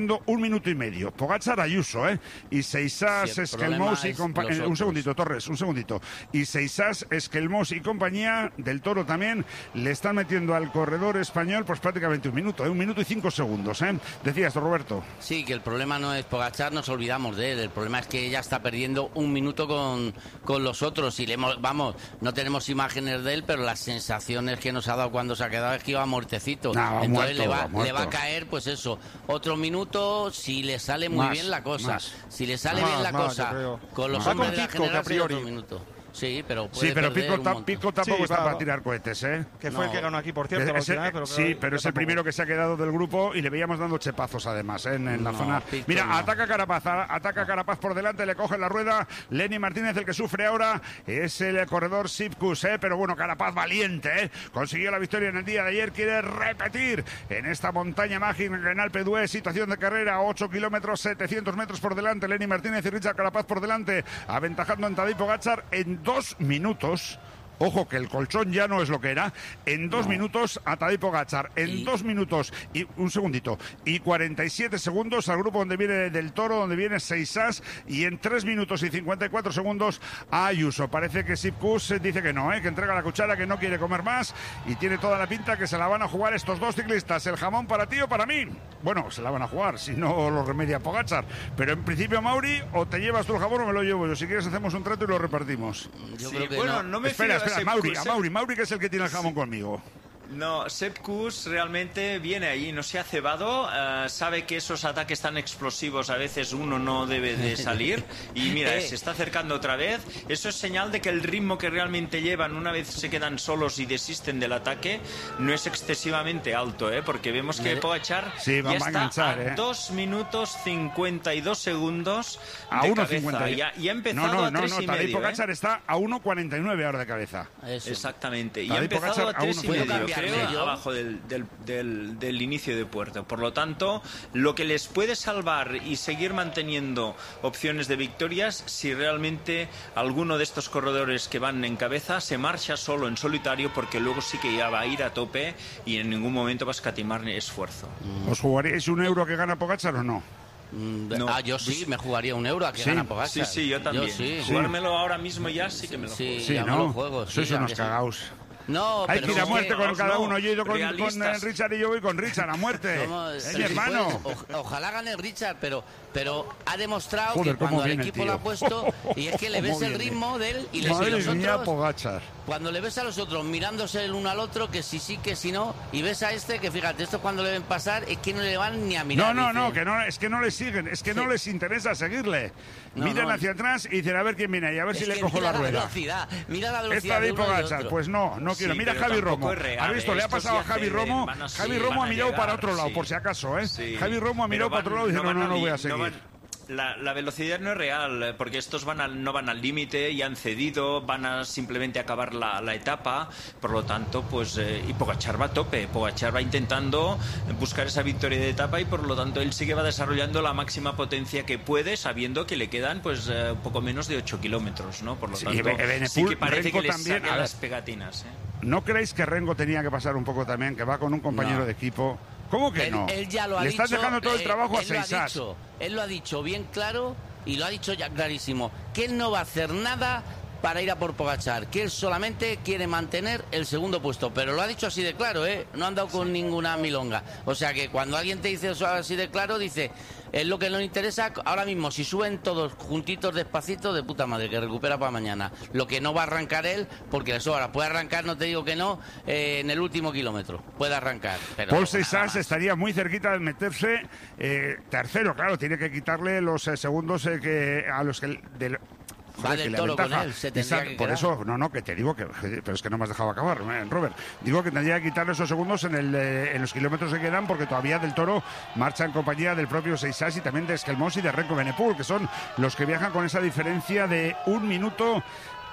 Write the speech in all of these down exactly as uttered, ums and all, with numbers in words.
Un minuto y medio. Pogačar, Ayuso, ¿eh? Y Seixas, sí, Esquelmós y compañía. Un segundito, Torres, un segundito. Y Seixas, Esquelmós y compañía, del Toro también, le están metiendo al corredor español pues prácticamente un minuto, ¿eh? Un minuto y cinco segundos, ¿eh? Decías, Roberto. Sí, que el problema no es Pogačar, nos olvidamos de él. El problema es que ella está perdiendo un minuto con, con los otros. Y le hemos, vamos, no tenemos imágenes de él, pero las sensaciones que nos ha dado cuando se ha quedado es que iba muertecito. No, Entonces muerto, le, va, muerto. le va a caer, pues eso, otro minuto. Si le sale muy más, bien la cosa, más. si le sale más, bien la más, cosa, con los va hombres con de la Pitcock, general a priori. otro minuto. Sí, pero puede Sí, pero perder Pitcock, un ta montón. Pitcock tampoco Sí, está va, para va. tirar cohetes, ¿eh? Que fue No. el que ganó aquí, por cierto, la Ese- última vez, pero sí, creo- pero es yo el primero tampoco. que se ha quedado del grupo y le veíamos dando chepazos además, ¿eh? en, en la No, zona. Pitcock Mira, no. ataca Carapaz, a- ataca Carapaz por delante, le coge la rueda. Lenny Martínez, el que sufre ahora, es el corredor Sipkus, ¿eh? Pero bueno, Carapaz valiente, ¿eh? Consiguió la victoria en el día de ayer, quiere repetir en esta montaña mágica en Alpe d'Huez, situación de carrera, ocho kilómetros, setecientos metros por delante. Lenny Martínez y Richard Carapaz por delante, aventajando en Tadej Pogačar en dos minutos. Ojo, que el colchón ya no es lo que era. En dos No. minutos a Tadej Pogačar. En Y- dos minutos y un segundito. Y cuarenta y siete segundos al grupo donde viene del Toro, donde viene Seixas. Y en tres minutos y cincuenta y cuatro segundos a Ayuso. Parece que Sipkus dice que no, ¿eh? Que entrega la cuchara, que no quiere comer más. Y tiene toda la pinta que se la van a jugar estos dos ciclistas. ¿El jamón para ti o para mí? Bueno, se la van a jugar, si no lo remedia Pogačar. Pero en principio, Mauri, o te llevas tú el jamón o me lo llevo yo. Si quieres hacemos un trato y lo repartimos. Yo Sí, creo que bueno, no. no me Espera, fío de espera, Mauri, a Sepp Kuss, Mauri, Mauri que es el que tiene el jamón conmigo. No, Sepp Kuss realmente viene allí, no se ha cebado, eh, sabe que esos ataques tan explosivos a veces uno no debe de salir y mira, Eh. se está acercando otra vez. Eso es señal de que el ritmo que realmente llevan una vez se quedan solos y desisten del ataque no es excesivamente alto, ¿eh? Porque vemos que Eh. Pogačar Sí, va ya a está enganchar, a ¿eh? dos minutos cincuenta y dos segundos A de uno cabeza. cincuenta. Y ha, y ha empezado no, no, a no, tres no, y Tadej medio, ¿eh? Pogačar está a uno cuarenta y nueve ahora de cabeza. Eso. Exactamente, y Tadej ha empezado Pogačar a a tres uno y ¿Puedo medio, cambiarme creo, yo? abajo del, del, del, del inicio de puerto. Por lo tanto, lo que les puede salvar y seguir manteniendo opciones de victorias si realmente alguno de estos corredores que van en cabeza se marcha solo en solitario, porque luego sí que ya va a ir a tope y en ningún momento va a escatimar ni esfuerzo. ¿Os jugaríais un euro que gana Pogačar o no? Mm, No. Ah, yo sí, me jugaría un euro a que Sí, gana Pogačar. Sí, sí, yo también. sí. Jugármelo ahora mismo ya sí que me lo Sí, juego. Sí, ya me ¿no? lo juego, sí, Sois ya unos que sí. cagaos. No, Hay pero que ir a es muerte que- con no, cada uno. Yo he ido con, con realistas. eh, Richard y yo voy con Richard a muerte. Somos- Es pero mi si hermano. puedes, o- ojalá gane Richard, pero, pero ha demostrado Joder, que cuando cómo el viene el equipo tío. lo ha puesto, y es que le Cómo ves el viene. ritmo de él y, le, y Madre los mía, otros, Pogačar. cuando le ves a los otros mirándose el uno al otro, que si sí, que si no, y ves a este, que fíjate, esto cuando le ven pasar es que no le van ni a No, mirar. no, dice. no, que no, es que no le siguen, es que no Sí. les interesa seguirle. No, Miran no. hacia atrás y dicen a ver quién viene ahí, a ver Es si le que cojo mira la rueda. velocidad, mira la ¿Es velocidad de Tadej uno y de Pogačar? otro. Pues no, no quiero. Sí, Mira pero Javi tampoco Romo. es real, ¿Has visto? ¿eh? Le ha Estos pasado a ya Javi te- Romo. van a- sí, Javi Romo van ha a mirado llegar, para otro lado, sí. por si acaso, ¿eh? Sí. Javi Romo ha mirado Pero para otro van- lado y dice, no, van no, a no li- voy a no seguir. van- La, la velocidad no es real, eh, porque estos van al- no van al límite y han cedido, van a simplemente acabar la, la etapa, por lo tanto, pues, eh, y Pogačar va a tope, Pogačar va intentando buscar esa victoria de etapa y por lo tanto él sí que va desarrollando la máxima potencia que puede, sabiendo que le quedan pues eh, un poco menos de ocho kilómetros, ¿no? Por lo Sí, tanto, y Evenepoel, sí que parece Renko que le también, saquen a ver. las pegatinas, ¿eh? ¿No creéis que Renko tenía que pasar un poco también, que va con un compañero No. de equipo? ¿Cómo que Él, no? él ya lo ha Le dicho. están dejando todo el eh, trabajo a él lo ha Seixas. dicho, Él lo ha dicho bien claro y lo ha dicho ya clarísimo, que él no va a hacer nada para ir a por Pogačar, que él solamente quiere mantener el segundo puesto, pero lo ha dicho así de claro, ¿eh? No ha andado con ninguna milonga. O sea que cuando alguien te dice eso así de claro, dice, es lo que nos interesa ahora mismo, si suben todos juntitos despacito, de puta madre, que recupera para mañana. Lo que no va a arrancar él, porque eso ahora puede arrancar, no te digo que no, eh, en el último kilómetro, puede arrancar. Pero Paul nada Seixas más. estaría muy cerquita de meterse eh, tercero, claro, tiene que quitarle los eh, segundos eh, que a los que... De, Va que del le Toro con aventaja. él, se tendría Esa- que por quedar. eso, no, no, que te digo que, pero es que no me has dejado acabar, eh, Robert. Digo que tendría que quitarle esos segundos en, el, eh, en los kilómetros que quedan, porque todavía del Toro marcha en compañía del propio Seixas y también de Esquelmós y de Renko Evenepoel, que son los que viajan con esa diferencia de un minuto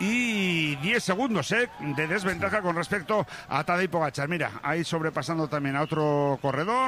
y diez segundos ¿eh? de desventaja con respecto a Tadej Pogačar. Mira, ahí sobrepasando también a otro corredor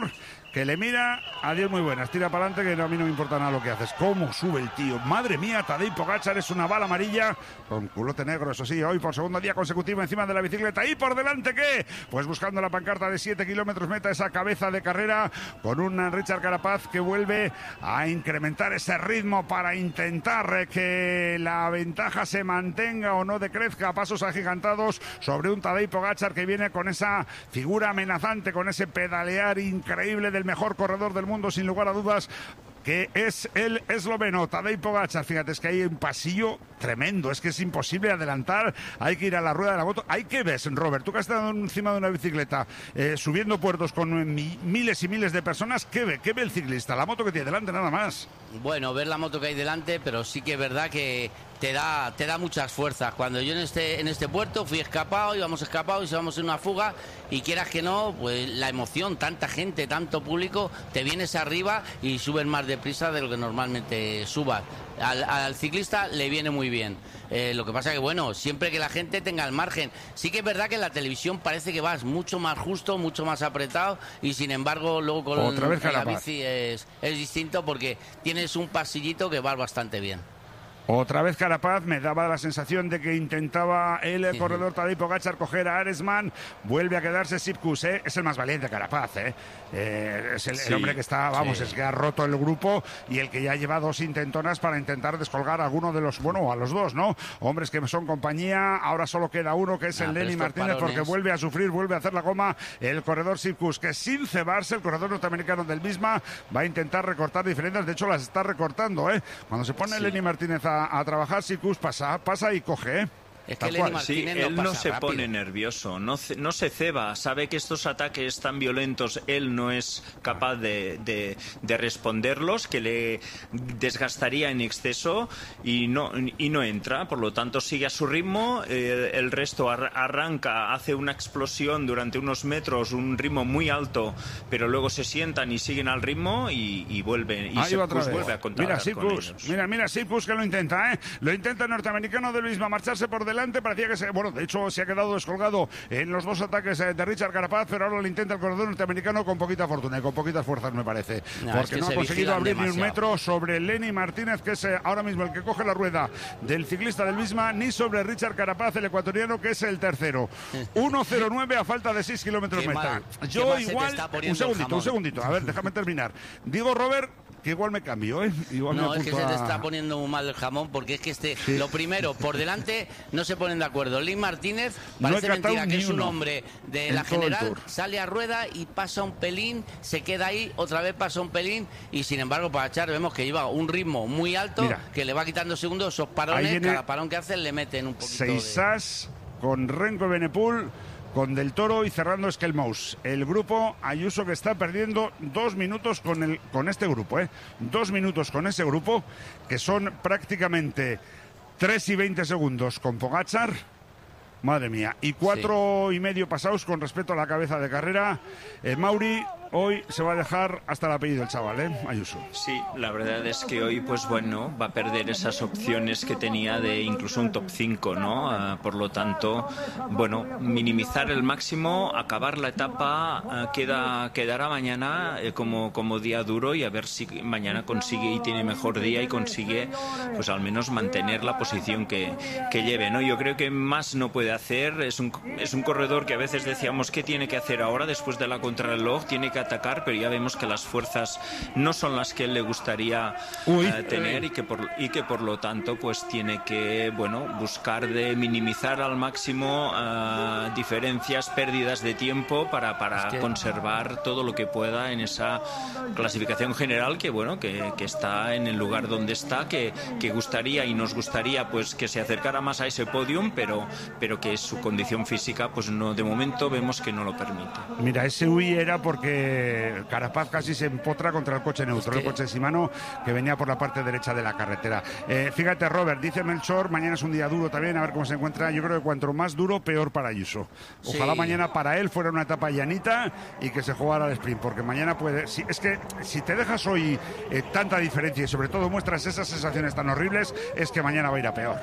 que le mira, adiós muy buenas, tira para adelante, que no, a mí no me importa nada lo que haces. ¿Cómo sube el tío? Madre mía, Tadej Pogačar es una bala amarilla, con culote negro, eso sí, hoy por segundo día consecutivo encima de la bicicleta. ¿Y por delante qué? Pues buscando la pancarta de siete kilómetros meta, esa cabeza de carrera, con un Richard Carapaz que vuelve a incrementar ese ritmo para intentar que la ventaja se mantenga o no decrezca a pasos agigantados sobre un Tadej Pogačar que viene con esa figura amenazante, con ese pedalear increíble del mejor corredor del mundo, sin lugar a dudas, que es el esloveno Tadej Pogačar. Fíjate, es que hay un pasillo tremendo, es que es imposible adelantar, hay que ir a la rueda de la moto. Hay que ver, Robert, tú que has estado encima de una bicicleta eh, subiendo puertos con mi, miles y miles de personas, ¿qué ve? ¿Qué ve el ciclista? La moto que tiene delante, nada más. Bueno, ver la moto que hay delante, pero sí que es verdad que te da, te da muchas fuerzas. Cuando yo en este, en este puerto fui escapado, íbamos escapados y íbamos en una fuga, y quieras que no, pues la emoción, tanta gente, tanto público, te vienes arriba y subes más deprisa de lo que normalmente subas. Al, al ciclista le viene muy bien. Eh, lo que pasa que, bueno, siempre que la gente tenga el margen. Sí que es verdad que en la televisión parece que vas mucho más justo, mucho más apretado, y sin embargo luego con Otra vez la bici es, es distinto, porque tienes un pasillito que vas bastante bien. Otra vez Carapaz, me daba la sensación de que intentaba el sí, corredor Tadej Pogačar coger a Aresman, vuelve a quedarse Sipkus, ¿eh? Es el más valiente Carapaz, ¿eh? Eh, es el, sí, el hombre que está, vamos, sí. es que ha roto el grupo y el que ya lleva dos intentonas para intentar descolgar a alguno de los, bueno, a los dos, ¿no? Hombres que son compañía, ahora solo queda uno que es ah, el Lenny Martínez, parones. Porque vuelve a sufrir, vuelve a hacer la goma el corredor Sipkus, que sin cebarse el corredor norteamericano del misma va a intentar recortar diferencias, de hecho las está recortando, ¿eh? Cuando se pone sí. el Lenny Martínez a A, a trabajar, Sipkus pasa, pasa y coge, ¿eh? Es que Lenny Martínez sí, él no, no pasa se rápido. pone nervioso, no, no se ceba, sabe que estos ataques tan violentos él no es capaz de, de, de responderlos, que le desgastaría en exceso y no, y no entra, por lo tanto sigue a su ritmo, eh, el resto ar arranca, hace una explosión durante unos metros, un ritmo muy alto, pero luego se sientan y siguen al ritmo y, y vuelven, y Sipkus vuelve a contar mira, con Sipkus, ellos. Mira, mira, Sipkus que lo intenta, ¿eh? Lo intenta el norteamericano del mismo, marcharse por delante. Parecía que se, bueno, de hecho se ha quedado descolgado en los dos ataques de Richard Carapaz, pero ahora lo intenta el corredor norteamericano con poquita fortuna y con poquitas fuerzas, me parece, no, porque es que no ha conseguido abrir demasiado. Ni un metro sobre Lenny Martínez, que es ahora mismo el que coge la rueda del ciclista del misma, ni sobre Richard Carapaz, el ecuatoriano, que es el tercero. uno cero nueve a falta de seis kilómetros meta. Yo igual, un segundito, un segundito, a ver, déjame terminar. Digo, Robert, que igual me cambio, ¿eh? Igual no, me es que se te a... está poniendo muy mal el jamón, porque es que este, sí. lo primero, por delante no se ponen de acuerdo. Lenny Martínez parece no mentira que es un hombre de la general, sale a rueda y pasa un pelín, se queda ahí, otra vez pasa un pelín, y sin embargo Pogačar vemos que lleva un ritmo muy alto. Mira, que le va quitando segundos, esos parones, cada parón que hace le meten un poquito Seisas de... con Renko Evenepoel, con Del Toro y cerrando Skelmous. El grupo Ayuso que está perdiendo dos minutos con, el, con este grupo, ¿eh? Dos minutos con ese grupo, que son prácticamente tres y veinte segundos con Pogačar. Madre mía. Y cuatro sí. y medio pasados con respecto a la cabeza de carrera. Eh, Mauri, hoy se va a dejar hasta el apellido el chaval, ¿eh? Ayuso. Sí, la verdad es que hoy, pues bueno, va a perder esas opciones que tenía de incluso un top cinco, ¿no? Uh, por lo tanto, bueno, minimizar el máximo, acabar la etapa, uh, queda, quedará mañana eh, como, como día duro, y a ver si mañana consigue y tiene mejor día y consigue, pues al menos mantener la posición que, que lleve, ¿no? Yo creo que más no puede hacer. Es un, es un corredor que a veces decíamos, ¿qué tiene que hacer ahora después de la contrarreloj? Tiene que atacar, pero ya vemos que las fuerzas no son las que él le gustaría uh, tener, y que por y que por lo tanto pues tiene que, bueno, buscar de minimizar al máximo uh, diferencias, pérdidas de tiempo para, para es que... conservar todo lo que pueda en esa clasificación general, que bueno, que, que está en el lugar donde está, que, que gustaría y nos gustaría pues que se acercara más a ese podium, pero, pero que su condición física pues no, de momento vemos que no lo permite. Mira, ese huí era porque Carapaz casi se empotra contra el coche neutro, es que... el coche de Shimano, que venía por la parte derecha de la carretera. Eh, fíjate, Robert, dice Melchor, mañana es un día duro también, a ver cómo se encuentra. Yo creo que cuanto más duro, peor para Ayuso. Ojalá sí. mañana para él fuera una etapa llanita y que se jugara al sprint, porque mañana puede... Si, es que si te dejas hoy eh, tanta diferencia y sobre todo muestras esas sensaciones tan horribles, es que mañana va a ir a peor.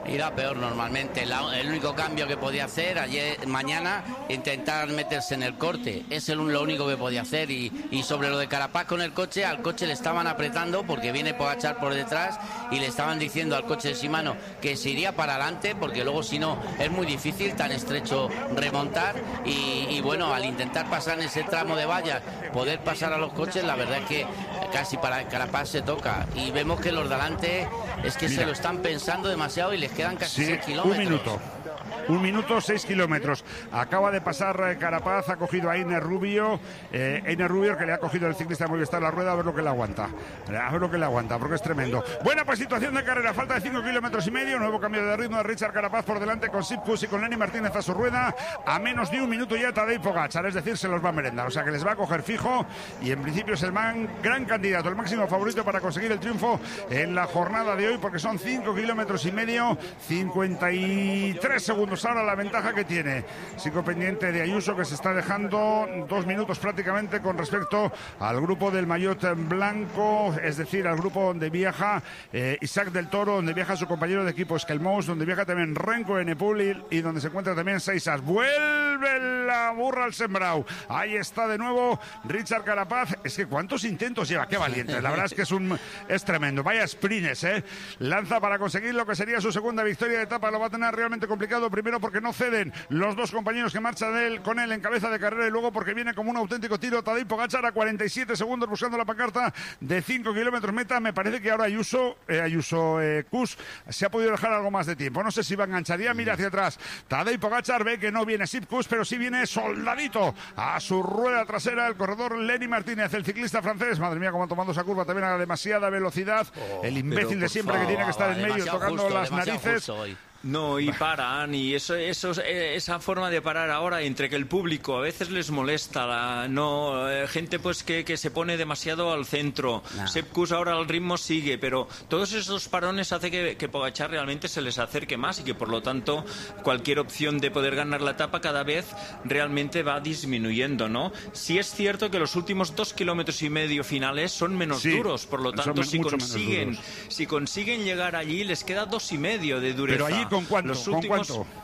Irá peor normalmente. La, el único cambio que podía hacer ayer, mañana, intentar meterse en el corte. Es el, lo único que podía hacer. Y, y sobre lo de Carapaz con el coche, al coche le estaban apretando porque viene Pogačar por detrás y le estaban diciendo al coche de Shimano que se iría para adelante porque luego si no es muy difícil, tan estrecho remontar. Y, y bueno, al intentar pasar en ese tramo de vallas, poder pasar a los coches, la verdad es que casi para Carapaz se toca. Y vemos que los de adelante es que Mira. se lo están pensando demasiado y les quedan casi sí, seis kilómetros. Un minuto. Un minuto, seis kilómetros. Acaba de pasar Carapaz, ha cogido a Einer Rubio. Eh, Einer Rubio, que le ha cogido el ciclista de Movistar la rueda, a ver lo que le aguanta. A ver lo que le aguanta, porque es tremendo. Buena pues situación de carrera, falta de cinco kilómetros y medio. Nuevo cambio de ritmo de Richard Carapaz por delante con Sepp Kuss y con Lenny Martínez a su rueda. A menos de un minuto ya Tadej Pogačar, es decir, se los va a merendar. O sea que les va a coger fijo y en principio es el man, gran candidato, el máximo favorito para conseguir el triunfo en la jornada de hoy, porque son cinco kilómetros y medio, cincuenta y tres segundos ahora la ventaja que tiene. Sigo pendiente de Ayuso, que se está dejando dos minutos prácticamente con respecto al grupo del maillot blanco, es decir, al grupo donde viaja eh, Isaac del Toro, donde viaja su compañero de equipo Skelmous, donde viaja también Renko Evenepoel y, y donde se encuentra también Seisas. Vuelve la burra al sembrau. Ahí está de nuevo Richard Carapaz. Es que cuántos intentos lleva, qué valiente. La verdad es que es un es tremendo. Vaya sprints, eh. Lanza para conseguir lo que sería su segunda victoria de etapa. Lo va a tener realmente complicado, primero porque no ceden los dos compañeros que marchan de él, con él en cabeza de carrera, y luego porque viene como un auténtico tiro Tadej Pogačar a cuarenta y siete segundos buscando la pancarta de cinco kilómetros meta. Me parece que ahora Ayuso, eh, Ayuso eh, Kuss se ha podido dejar algo más de tiempo. No sé si va a enganchar ya, mira hacia atrás. Tadej Pogačar ve que no viene Sepp Kuss, pero sí viene soldadito a su rueda trasera el corredor Lenny Martínez, el ciclista francés. Madre mía, cómo ha tomado esa curva también a demasiada velocidad. Oh, el imbécil de siempre favor, que tiene que estar en medio tocando justo, las narices. No, y paran, y eso, eso, esa forma de parar ahora, entre que el público a veces les molesta, la, no, eh, gente pues que, que se pone demasiado al centro. Nah. Sepp Kuss ahora el ritmo sigue, pero todos esos parones hace que, que Pogačar realmente se les acerque más y que por lo tanto cualquier opción de poder ganar la etapa cada vez realmente va disminuyendo, ¿no? Sí es cierto que los últimos dos kilómetros y medio finales son menos sí, duros, por lo tanto si consiguen, si consiguen llegar allí les queda dos y medio de dureza. Pero allí ¿con cuánto? Los últimos... ¿Con cuánto?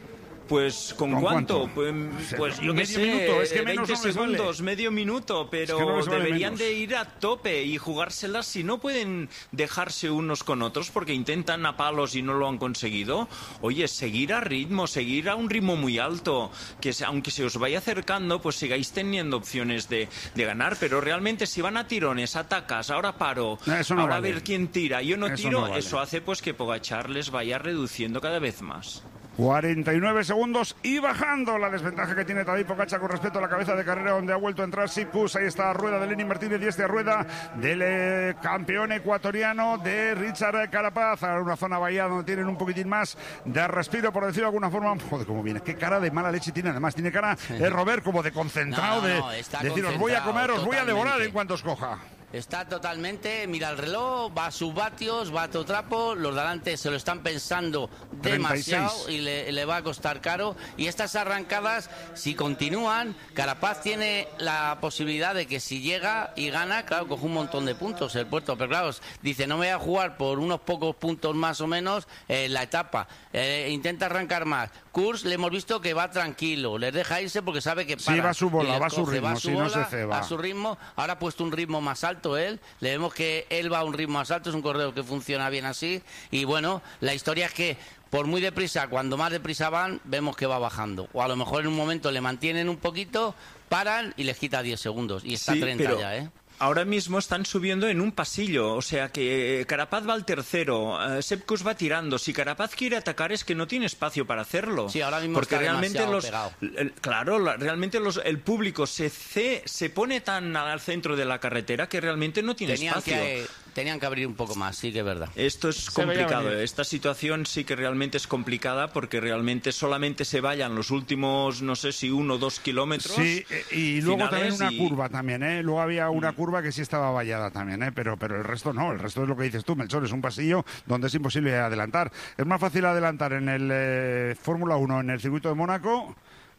Pues, ¿con, ¿Con cuánto? cuánto? Pues, pues yo qué sé, minuto. Es que menos veinte no segundos, vale. medio minuto, pero es que no deberían vale de ir a tope y jugárselas. Si no pueden dejarse unos con otros porque intentan a palos y no lo han conseguido, oye, seguir a ritmo, seguir a un ritmo muy alto, que se, aunque se os vaya acercando, pues sigáis teniendo opciones de, de ganar, pero realmente si van a tirones, atacas, ahora paro, no, no ahora vale. a ver quién tira, yo no eso tiro, no vale. Eso hace pues que Pogačar les vaya reduciendo cada vez más. cuarenta y nueve segundos y bajando la desventaja que tiene Tadej Pogačar con respecto a la cabeza de carrera, donde ha vuelto a entrar Sepp Kuss. Ahí está la rueda de Lenny Martínez y esta rueda del eh, campeón ecuatoriano de Richard Carapaz. A una zona vallada donde tienen un poquitín más de respiro, por decirlo de alguna forma. Joder, cómo viene, qué cara de mala leche tiene. Además tiene cara, eh, Robert, como de concentrado, no, no, no, de decir, os voy a comer, os voy a devorar en cuanto os coja. Está totalmente, mira el reloj, va a sus vatios, va a todo trapo, los de adelante se lo están pensando demasiado treinta y seis y le, le va a costar caro. Y estas arrancadas, si continúan, Carapaz tiene la posibilidad de que si llega y gana, claro, coge un montón de puntos el puerto, pero claro, dice, no me voy a jugar por unos pocos puntos más o menos eh, la etapa, eh, intenta arrancar más. Kuss le hemos visto que va tranquilo, les deja irse porque sabe que para. Sí, va a su bola, va a su ritmo, va a su si bola, no se ceba. A su ritmo, ahora ha puesto un ritmo más alto él, le vemos que él va a un ritmo más alto, es un corredor que funciona bien así, y bueno, la historia es que por muy deprisa, cuando más deprisa van, vemos que va bajando, o a lo mejor en un momento le mantienen un poquito, paran y les quita diez segundos, y está sí, treinta pero... ya, ¿eh? Ahora mismo están subiendo en un pasillo, o sea que Carapaz va al tercero, uh, Sepp Kuss va tirando. Si Carapaz quiere atacar es que no tiene espacio para hacerlo. Sí, ahora mismo porque está realmente los, pegado. El, claro, la, realmente los, el público se, ce, se pone tan al centro de la carretera que realmente no tiene tenían espacio. Que, tenían que abrir un poco más, sí que es verdad. Esto es se complicado, esta situación sí que realmente es complicada porque realmente solamente se vayan los últimos, no sé si uno o dos kilómetros. Sí, y luego también una y... curva también, ¿eh? Luego había una curva que sí estaba vallada también, ¿eh? pero, pero el resto no, el resto es lo que dices tú, Melchor, es un pasillo donde es imposible adelantar. Es más fácil adelantar en el eh, Fórmula uno, en el circuito de Mónaco,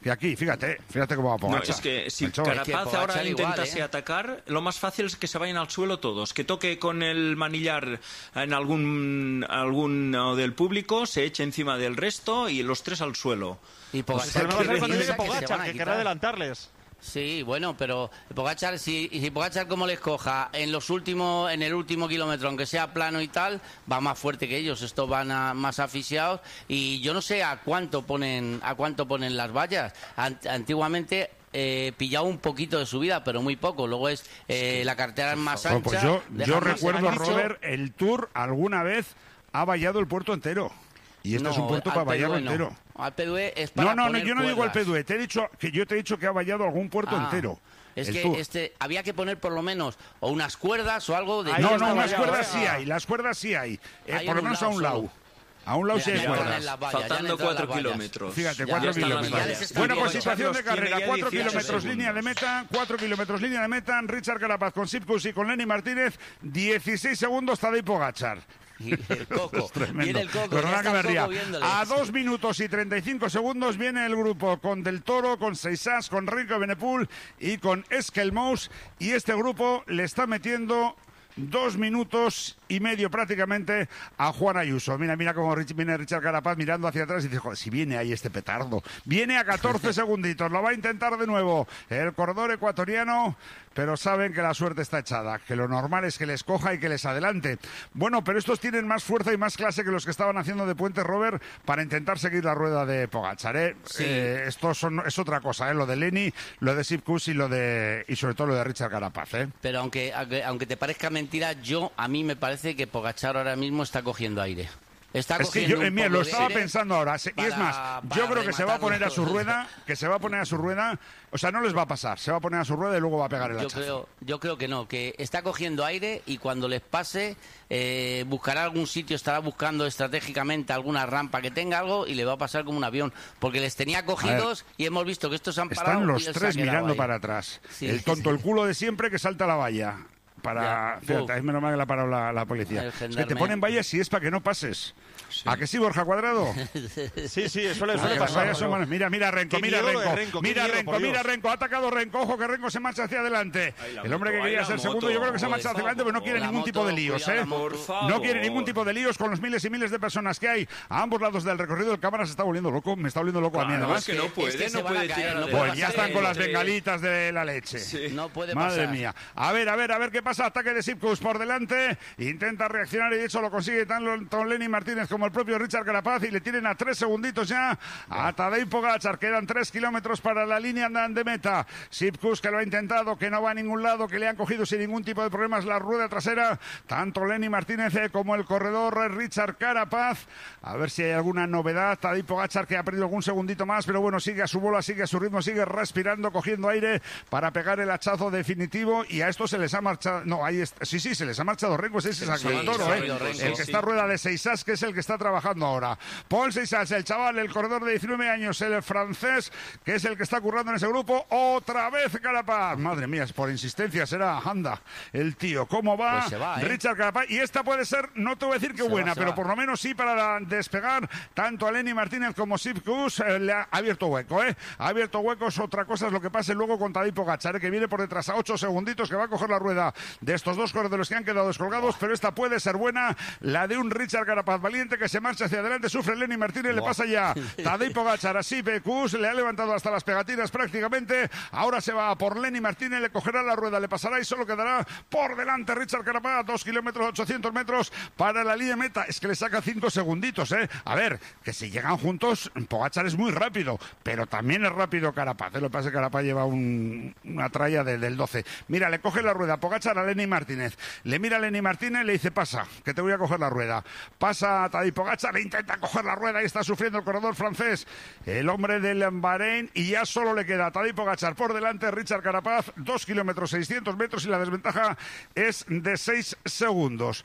que aquí, fíjate, fíjate cómo va Pogačar. No, es que si Melchor. Carapaz Es que Pogačar ahora igual, intentase ¿eh? atacar, lo más fácil es que se vayan al suelo todos, que toque con el manillar en algún alguno del público, se eche encima del resto y los tres al suelo. Y Pues Pogačar, el problema va a ser que cuando llegue piensa que se Pogačar, van a que quitar. querrá adelantarles. Sí, bueno, pero Pogačar, si, si Pogačar como les coja en los últimos, en el último kilómetro, aunque sea plano y tal, va más fuerte que ellos. Estos van a, más asfixiados y yo no sé a cuánto ponen, a cuánto ponen las vallas. Ant- antiguamente eh, pillaba un poquito de subida, pero muy poco. Luego es eh, la carretera es más ancha. Bueno, pues yo, deja yo más- recuerdo, han dicho- Robert, el Tour alguna vez ha vallado el puerto entero. Y este No, es un puerto al para vallarlo P D U E entero. No. Al P D U E es para No, no, no, poner yo no digo al cuerdas. P D U E, te he dicho que yo te he dicho que ha vallado algún puerto Ah, entero. Es el que Tour. este había que poner por lo menos o unas cuerdas o algo de Ahí No, está no, unas vallado, cuerdas ¿eh? sí hay, las cuerdas sí hay. Eh, Hay por lo en un menos a lado un lado. solo. A un lado sí hay Ya, ya cuerdas. ponen las vallas, ya han Faltando entrado cuatro las vallas. kilómetros. Fíjate, Ya, cuatro ya están las kilómetros. vallas. Ya les están Bueno, pues viendo. situación de Tiene carrera, ya cuatro dieciocho kilómetros segundos. línea de meta, cuatro kilómetros línea de meta, Richard Carapaz con Sipkus y con Lenny Martínez, dieciséis segundos Tadej Pogačar. Y el coco. Tremendo. Viene el coco. Perdona ya que está me el ría. coco viéndole. A dos minutos y treinta y cinco segundos viene el grupo con Del Toro, con Seisas, con Renko Benepul y con Eskelmous. Y este grupo le está metiendo dos minutos y medio prácticamente a Juan Ayuso. Mira, mira cómo Rich- viene Richard Carapaz mirando hacia atrás y dice, joder, si viene ahí este petardo. Viene a catorce segunditos, lo va a intentar de nuevo el corredor ecuatoriano, pero saben que la suerte está echada, que lo normal es que les coja y que les adelante. Bueno, pero estos tienen más fuerza y más clase que los que estaban haciendo de Puente Robert para intentar seguir la rueda de Pogačar, ¿eh? Sí. Eh, esto son, es otra cosa, ¿eh? Lo de Lenny, lo de Sipkus y lo de y sobre todo lo de Richard Carapaz, ¿eh? Pero aunque, aunque, aunque te parezca mentira, yo a mí me parece que Pogačar ahora mismo está cogiendo aire. Está Es que cogiendo yo, eh, un mira, poco lo de estaba aire pensando ahora. se- y es para- más, yo para creo que se va a poner a su rematarlo. rueda, que se va a poner a su rueda, o sea, no les va a pasar, se va a poner a su rueda y luego va a pegar el Yo hachazo. creo, yo creo que no, que está cogiendo aire y cuando les pase eh, buscará algún sitio, estará buscando estratégicamente alguna rampa que tenga algo y le va a pasar como un avión, porque les tenía cogidos y hemos visto que estos han parado. Están y los él se ha tres quedado mirando ahí. para atrás. Sí, el tonto, sí. el culo de siempre que salta a la valla. Para, Ya. fíjate, Uf. es menos mal que la ha parado la, la policía. El Es que te gendarme. ponen vallas si es para que no pases. ¿A que sí, Borja Cuadrado? Sí, sí, suele, Ah, suele que las pasar. vallas son pero- malas. Mira, mira Renko, Qué mira miedo lo de Renko, Renko, qué mira miedo, Renko, por mira Dios. Renko, ha atacado Renko, ojo que Renko se marcha hacia adelante. Ahí la El hombre que moto, ahí quería la ser moto. segundo, yo creo que se Por marcha hacia adelante, pero no quiere La ningún moto, tipo de líos, cuidado ¿eh? la moto. Por favor. No quiere ningún tipo de líos con los miles y miles de personas que hay a ambos lados del recorrido. El cámara se está volviendo loco, me está volviendo loco a mí Claro, además. es que no puede, es que se no van a puede caer, tirar no adelante. puede Pues ya pasar. están con las Sí. bengalitas de la leche. Sí. No puede Madre pasar. mía. A ver, a ver, a ver qué pasa. Ataque de Sipkus por delante. Intenta reaccionar y de hecho lo consigue tanto Lenny Martínez como el propio Richard Carapaz y le tienen a tres segunditos ya a Tadej Pogačar. Quedan tres kilómetros para la línea de meta. Sipkus que lo ha intentado, que no va a ningún lado, que le han cogido sin ningún tipo de problemas la rueda trasera. Tanto Lenny Martínez eh, como el corredor Richard Carapaz. A ver si hay alguna novedad. Tadej Pogačar que ha perdido algún segundito más, pero bueno, sigue a su bola, sigue a su ritmo, sigue respirando, cogiendo aire para pegar el hachazo definitivo. Y a esto se les ha marchado. No, ahí está. Sí, sí, se les ha marchado Renko. Ese es Sí, exacto, el sí, toro, sí, ¿eh? Renko, El sí, que sí. está a rueda de Seisas, que es el que está trabajando ahora. Paul Seisas, el chaval, el corredor de diecinueve años, el francés, que es el que está currando en ese grupo. Otra vez Carapaz. Madre mía, por insistencia será. Anda, el tío. ¿Cómo va? Pues se va, ¿eh? Richard Carapaz. Y esta puede ser, no te voy a decir que Se va, buena, se pero va. por lo menos sí para despegar tanto a Lenny Martínez como Sipkus. Eh, le ha abierto hueco, ¿eh? Ha abierto huecos. Otra cosa es lo que pase luego con Tadej Pogačar, ¿eh? Que viene por detrás a ocho segunditos, que va a coger la rueda de estos dos corredores que han quedado descolgados, pero esta puede ser buena, la de un Richard Carapaz valiente que se marcha hacia adelante, sufre Lenny Martínez, le pasa ya Tadej Pogačar a Sipkus, le ha levantado hasta las pegatinas prácticamente, ahora se va por Lenny Martínez, le cogerá la rueda, le pasará y solo quedará por delante Richard Carapaz, dos kilómetros, ochocientos metros para la línea de meta, es que le saca cinco segunditos, ¿eh? A ver, que si llegan juntos, Pogačar es muy rápido, pero también es rápido Carapaz, ¿eh? Lo que pasa es que Carapaz lleva un, una tralla de, del doce. Mira, le coge la rueda Pogačar a Lenny Martínez, le mira a Lenny Martínez, le dice pasa, que te voy a coger la rueda. Pasa a Tadej Pogačar, le intenta coger la rueda y está sufriendo el corredor francés, el hombre del Bahrein, y ya solo le queda a Tadej Pogačar por delante, Richard Carapaz, dos kilómetros, seiscientos metros y la desventaja es de seis segundos.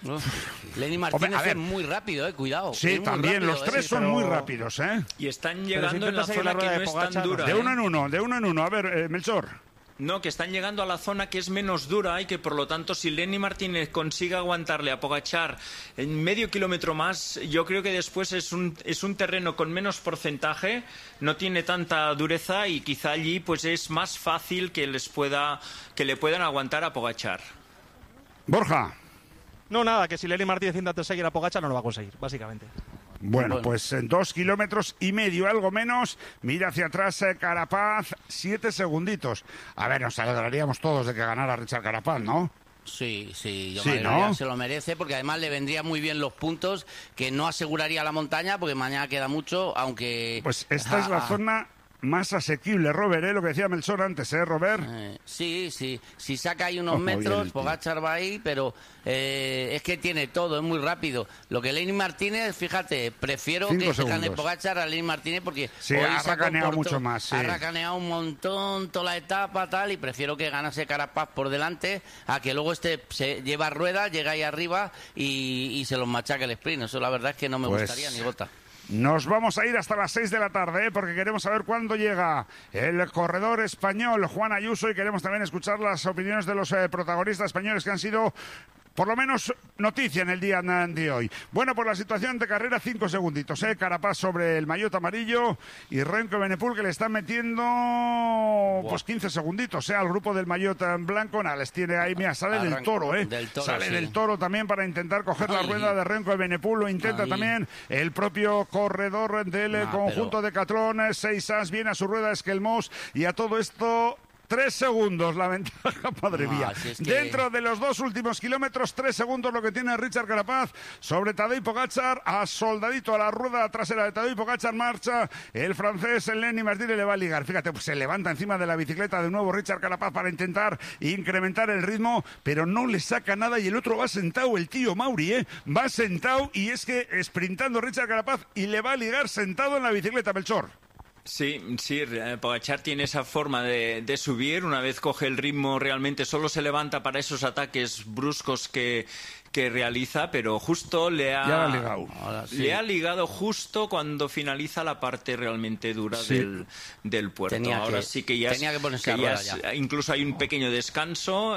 Uf, Lenny Martínez Hombre, a ver. es muy rápido, eh, cuidado. Sí, Es muy también, rápido, los eh. tres sí, son pero- muy rápidos, ¿eh? Y están si llegando en intenta la seguir zona la rueda que de no es Pogačar, tan no dura. De ¿eh? uno en uno, de uno en uno. A ver, eh, Melchor. No, que están llegando a la zona que es menos dura y que por lo tanto si Lenny Martínez consigue aguantarle a Pogačar en medio kilómetro más, yo creo que después es un, es un terreno con menos porcentaje, no tiene tanta dureza y quizá allí pues es más fácil que les pueda que le puedan aguantar a Pogačar. Borja. No, nada, que si Lenny Martínez intenta seguir a Pogačar no lo va a conseguir, básicamente. Bueno, Bueno. pues en dos kilómetros y medio, algo menos. Mira hacia atrás eh, Carapaz, siete segunditos. A ver, nos alegraríamos todos de que ganara Richard Carapaz, ¿no? Sí, sí, yo Sí, me ¿no? se lo merece porque además le vendría muy bien los puntos, que no aseguraría la montaña porque mañana queda mucho, aunque... Pues esta es la Ah, zona más asequible, Robert, ¿eh? Lo que decía Melchor antes, ¿eh, Robert? Eh, sí, sí. Si saca ahí unos Ojo, bien el metros, tío. Pogačar va ahí, pero eh, es que tiene todo, es muy rápido. Lo que Lenny Martínez, fíjate, prefiero Cinco que se gane segundos. Pogačar a Lenny Martínez porque Sí, hoy ha se racaneado comportó- mucho más, sí. Ha racaneado un montón toda la etapa, tal, y prefiero que ganase Carapaz por delante a que luego este se lleva rueda, llega ahí arriba y, y se los machaque el sprint. Eso la verdad es que no me Pues- gustaría ni gota. Nos vamos a ir hasta las seis de la tarde, ¿eh? Porque queremos saber cuándo llega el corredor español Juan Ayuso y queremos también escuchar las opiniones de los eh, protagonistas españoles que han sido, por lo menos, noticia en el día de hoy. Bueno, por la situación de carrera, cinco segunditos, ¿eh? Carapaz sobre el maillot amarillo y Renko Benepul que le están metiendo pues quince segunditos, ¿eh? Al grupo del maillot en blanco. Nada, les tiene ahí, mira, sale del Arran- toro, ¿eh? del toro, sale sí. del toro también para intentar coger la Ay. rueda de Renko Benepul. Lo intenta Ay. también el propio corredor del eh, Ah, conjunto pero- de Catlón, eh, seis as, viene a su rueda Esquelmós y a todo esto... Tres segundos la ventaja, madre No, mía. si es que- Dentro de los dos últimos kilómetros, tres segundos lo que tiene Richard Carapaz sobre Tadej Pogačar, a soldadito a la rueda trasera de Tadej Pogačar, marcha el francés Lenny Martínez, le va a ligar. Fíjate, pues se levanta encima de la bicicleta de nuevo Richard Carapaz para intentar incrementar el ritmo, pero no le saca nada y el otro va sentado, el tío Mauri, ¿eh? Va sentado y es que sprintando Richard Carapaz y le va a ligar sentado en la bicicleta, Melchor. Sí, sí, eh, Pogačar tiene esa forma de, de subir, una vez coge el ritmo realmente solo se levanta para esos ataques bruscos que, que realiza, pero justo le ha, Ya lo ha ligado. Ahora sí. le ha ligado justo cuando finaliza la parte realmente dura Sí. del, del puerto. Tenía Ahora que- sí que ya, tenía es- que ponerse que a ya rueda es- ya. incluso hay un pequeño descanso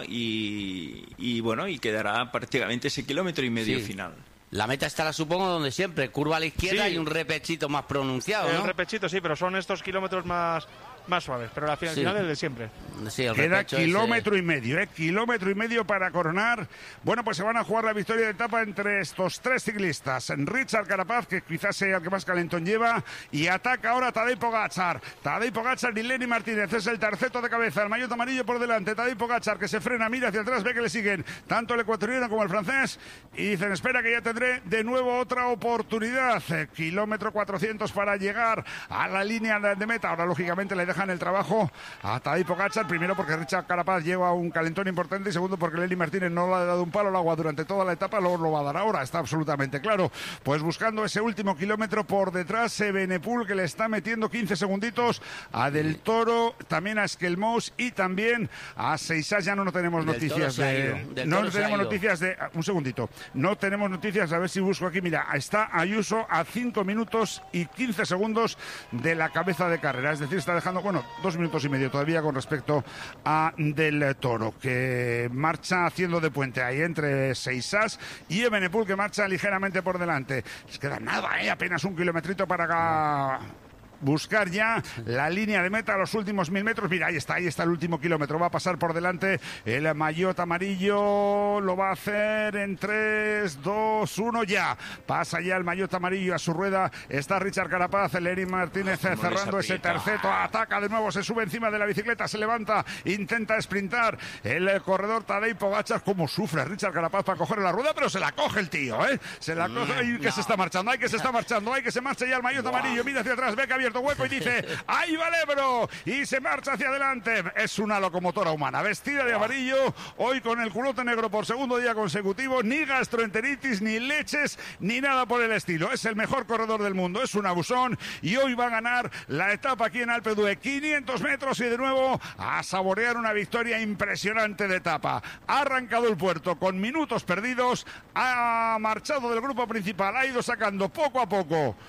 y, y bueno, y quedará prácticamente ese kilómetro y medio Sí. final. La meta estará, supongo, donde siempre, curva a la izquierda Sí. y un repechito más pronunciado, El ¿no? repechito sí, pero son estos kilómetros más, más suaves, pero la final, Sí. final es el de siempre. Sí, el Queda repecho ese- kilómetro y medio, ¿eh? Kilómetro y medio para coronar. Bueno, pues se van a jugar la victoria de etapa entre estos tres ciclistas. Richard Carapaz, que quizás sea el que más calentón lleva, y ataca ahora Tadej Pogačar. Tadej Pogačar y Lenny Martínez es el terceto de cabeza, el maillot amarillo por delante. Tadej Pogačar que se frena, mira hacia atrás, ve que le siguen tanto el ecuatoriano como el francés y dicen, espera que ya tendré de nuevo otra oportunidad. Eh, kilómetro cuatrocientos para llegar a la línea de de meta. Ahora, lógicamente, le dejan el trabajo a Tadej Pogačar, primero porque Richard Carapaz lleva un calentón importante y segundo porque Lenny Martínez no le ha dado un palo al agua durante toda la etapa, luego lo va a dar ahora, está absolutamente claro. Pues buscando ese último kilómetro por detrás, eh, Benepul que le está metiendo quince segunditos a Del Toro, también a Esquelmós y también a Seisas. Ya no, no tenemos Del noticias Toro se ha de... ido, Del No Toro se ha tenemos ido. noticias de... Un segundito. No tenemos noticias, a ver si busco aquí. Mira, está Ayuso a cinco minutos y quince segundos de la cabeza de carrera. Es decir, está dejando, bueno, dos minutos y medio todavía con respecto a Del Toro, que marcha haciendo de puente ahí entre Seisas y Evenepoel, que marcha ligeramente por delante. Les queda nada, ¿eh? Apenas un kilometrito para acá. Buscar ya la línea de meta a los últimos mil metros. Mira, ahí está, ahí está el último kilómetro. Va a pasar por delante el maillot amarillo. Lo va a hacer en tres, dos, uno, ya. Pasa ya el maillot amarillo a su rueda. Está Richard Carapaz, Lenny Martínez Cómo cerrando les ese aprieta. terceto. Ataca de nuevo, se sube encima de la bicicleta, se levanta, intenta sprintar. El corredor Tadej Pogačar, cómo sufre Richard Carapaz para coger la rueda, pero se la coge el tío, ¿eh? Se la coge. Ay, que se está marchando, ay, que se está marchando, ay, que se marcha ya el maillot amarillo. Mira hacia atrás, ve que ha abierto hueco y dice, ¡ahí va el Ebro! Y se marcha hacia adelante. Es una locomotora humana, vestida de amarillo, hoy con el culote negro por segundo día consecutivo, ni gastroenteritis, ni leches, ni nada por el estilo. Es el mejor corredor del mundo, es un abusón y hoy va a ganar la etapa aquí en Alpe d'Huez. quinientos metros y de nuevo a saborear una victoria impresionante de etapa. Ha arrancado el puerto con minutos perdidos, ha marchado del grupo principal, ha ido sacando poco a poco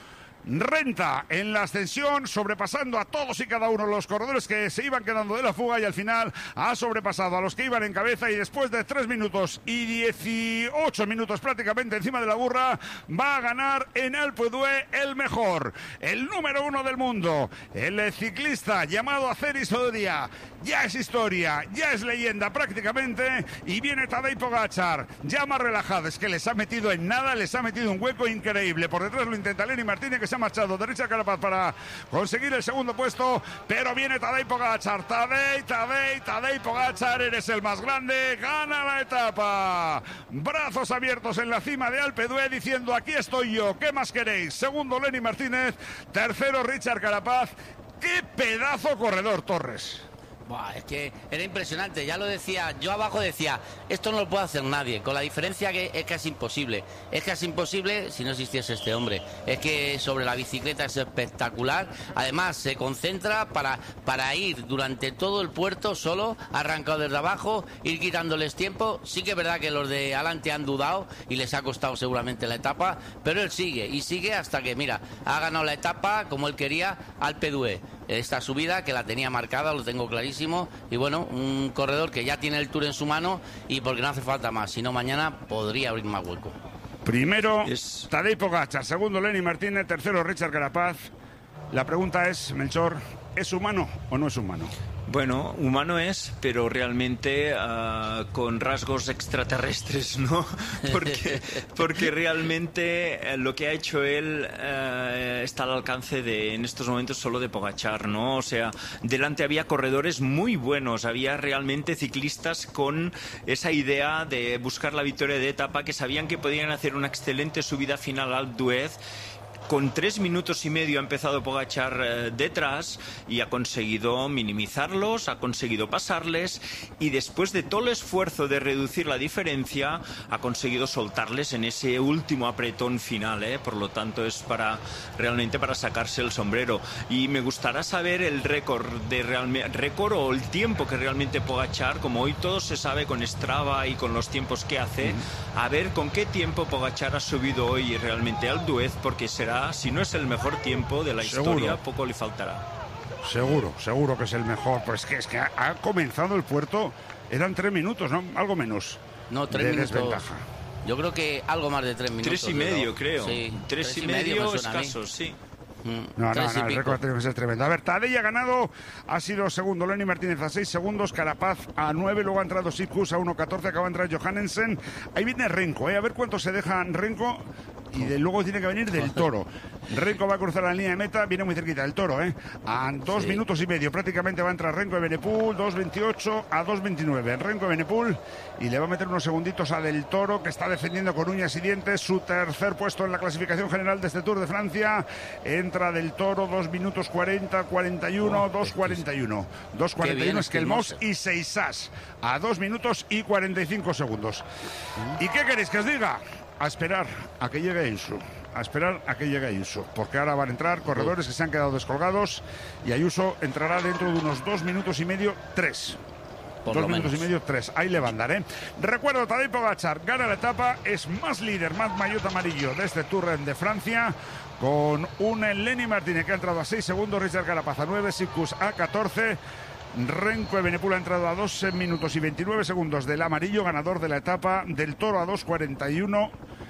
Renta en la ascensión, sobrepasando a todos y cada uno de los corredores que se iban quedando de la fuga, y al final ha sobrepasado a los que iban en cabeza, y después de tres minutos y dieciocho minutos prácticamente encima de la burra, va a ganar en Alpe d'Huez el mejor, el número uno del mundo, el ciclista llamado Aceris Odia. Ya es historia, ya es leyenda prácticamente, y viene Tadej Pogačar, ya más relajado, es que les ha metido en nada, les ha metido un hueco increíble. Por detrás lo intenta Lenny Martínez, que se ha marchado de Richard Carapaz para conseguir el segundo puesto, pero viene Tadej Pogačar, Tadej, Tadej, Tadej Pogačar, eres el más grande, gana la etapa. Brazos abiertos en la cima de Alpe d'Huez diciendo: aquí estoy yo, ¿qué más queréis? Segundo Lenny Martínez, tercero Richard Carapaz. ¡Qué pedazo corredor, Torres! Buah, es que era impresionante, ya lo decía, yo abajo decía, esto no lo puede hacer nadie, con la diferencia que es casi imposible, es casi imposible si no existiese este hombre, es que sobre la bicicleta es espectacular, además se concentra para, para ir durante todo el puerto solo, arrancado desde abajo, ir quitándoles tiempo. Sí que es verdad que los de adelante han dudado y les ha costado seguramente la etapa, pero él sigue y sigue hasta que, mira, ha ganado la etapa como él quería, Alpe d'Huez. Esta subida que la tenía marcada, lo tengo clarísimo, y bueno, un corredor que ya tiene el Tour en su mano, y porque no hace falta más, si no mañana podría abrir más hueco. Primero es... Tadej Pogačar, segundo Lenny Martínez, tercero Richard Carapaz. La pregunta es, Melchor, ¿es humano o no es humano? Bueno, humano es, pero realmente uh, con rasgos extraterrestres, ¿no? Porque, porque realmente eh, lo que ha hecho él eh, está al alcance de, en estos momentos, solo de Pogačar, ¿no? O sea, delante había corredores muy buenos, había realmente ciclistas con esa idea de buscar la victoria de etapa, que sabían que podían hacer una excelente subida final al Alpe d'Huez. Con tres minutos y medio ha empezado Pogačar eh, detrás y ha conseguido minimizarlos, ha conseguido pasarles, y después de todo el esfuerzo de reducir la diferencia ha conseguido soltarles en ese último apretón final, ¿eh? Por lo tanto es para realmente para sacarse el sombrero. Y me gustará saber el récord de realmente récord o el tiempo que realmente Pogačar, como hoy todo se sabe con Strava y con los tiempos que hace, mm. a ver con qué tiempo Pogačar ha subido hoy realmente al D'Huez, porque será, si no es el mejor tiempo de la seguro. historia, poco le faltará. Seguro, seguro que es el mejor. Pues que es que ha, ha comenzado el puerto, eran tres minutos, ¿no? Algo menos. No, tres de minutos. Desventaja. Yo creo que algo más de tres minutos. Tres y medio, ¿no? creo. Sí, tres, tres y, y medio, medio escasos, sí. No, no, no, el récord tiene que ser tremendo. A ver, Tadej ha ganado, ha sido segundo Lenny Martínez a seis segundos, Carapaz a nueve, luego ha entrado Sipkus a uno catorce, acaba de entrar Johannesen. Ahí viene Renko, ¿eh? A ver cuánto se deja Renko, y de, luego tiene que venir del Toro. Renko va a cruzar la línea de meta, viene muy cerquita del Toro, ¿eh? A dos sí. minutos y medio prácticamente va a entrar Renko de Benepul, dos veintiocho a dos veintinueve. Renko de Benepul, y le va a meter unos segunditos a del Toro, que está defendiendo con uñas y dientes su tercer puesto en la clasificación general de este Tour de Francia. Entra del Toro, dos minutos cuarenta, cuarenta y uno, dos cuarenta y uno. dos cuarenta y uno Esquelmós y Seisas a dos minutos y cuarenta y cinco segundos. ¿Y qué queréis que os diga? A esperar a que llegue Ayuso. A esperar a que llegue Ayuso. Porque ahora van a entrar corredores que se han quedado descolgados, y Ayuso entrará dentro de unos dos minutos y medio, tres. Por Dos lo minutos menos. y medio, tres. Ahí le van a dar, ¿eh? Recuerdo, Tadej Pogačar gana la etapa, es más líder, más maillot amarillo de este Tour de Francia, con un Lenny Martínez que ha entrado a seis segundos, Richard Carapaz a nueve, Sipkus a catorce. Renko de Benepul ha entrado a dos minutos y veintinueve segundos del amarillo, ganador de la etapa. Del Toro a dos cuarenta y uno.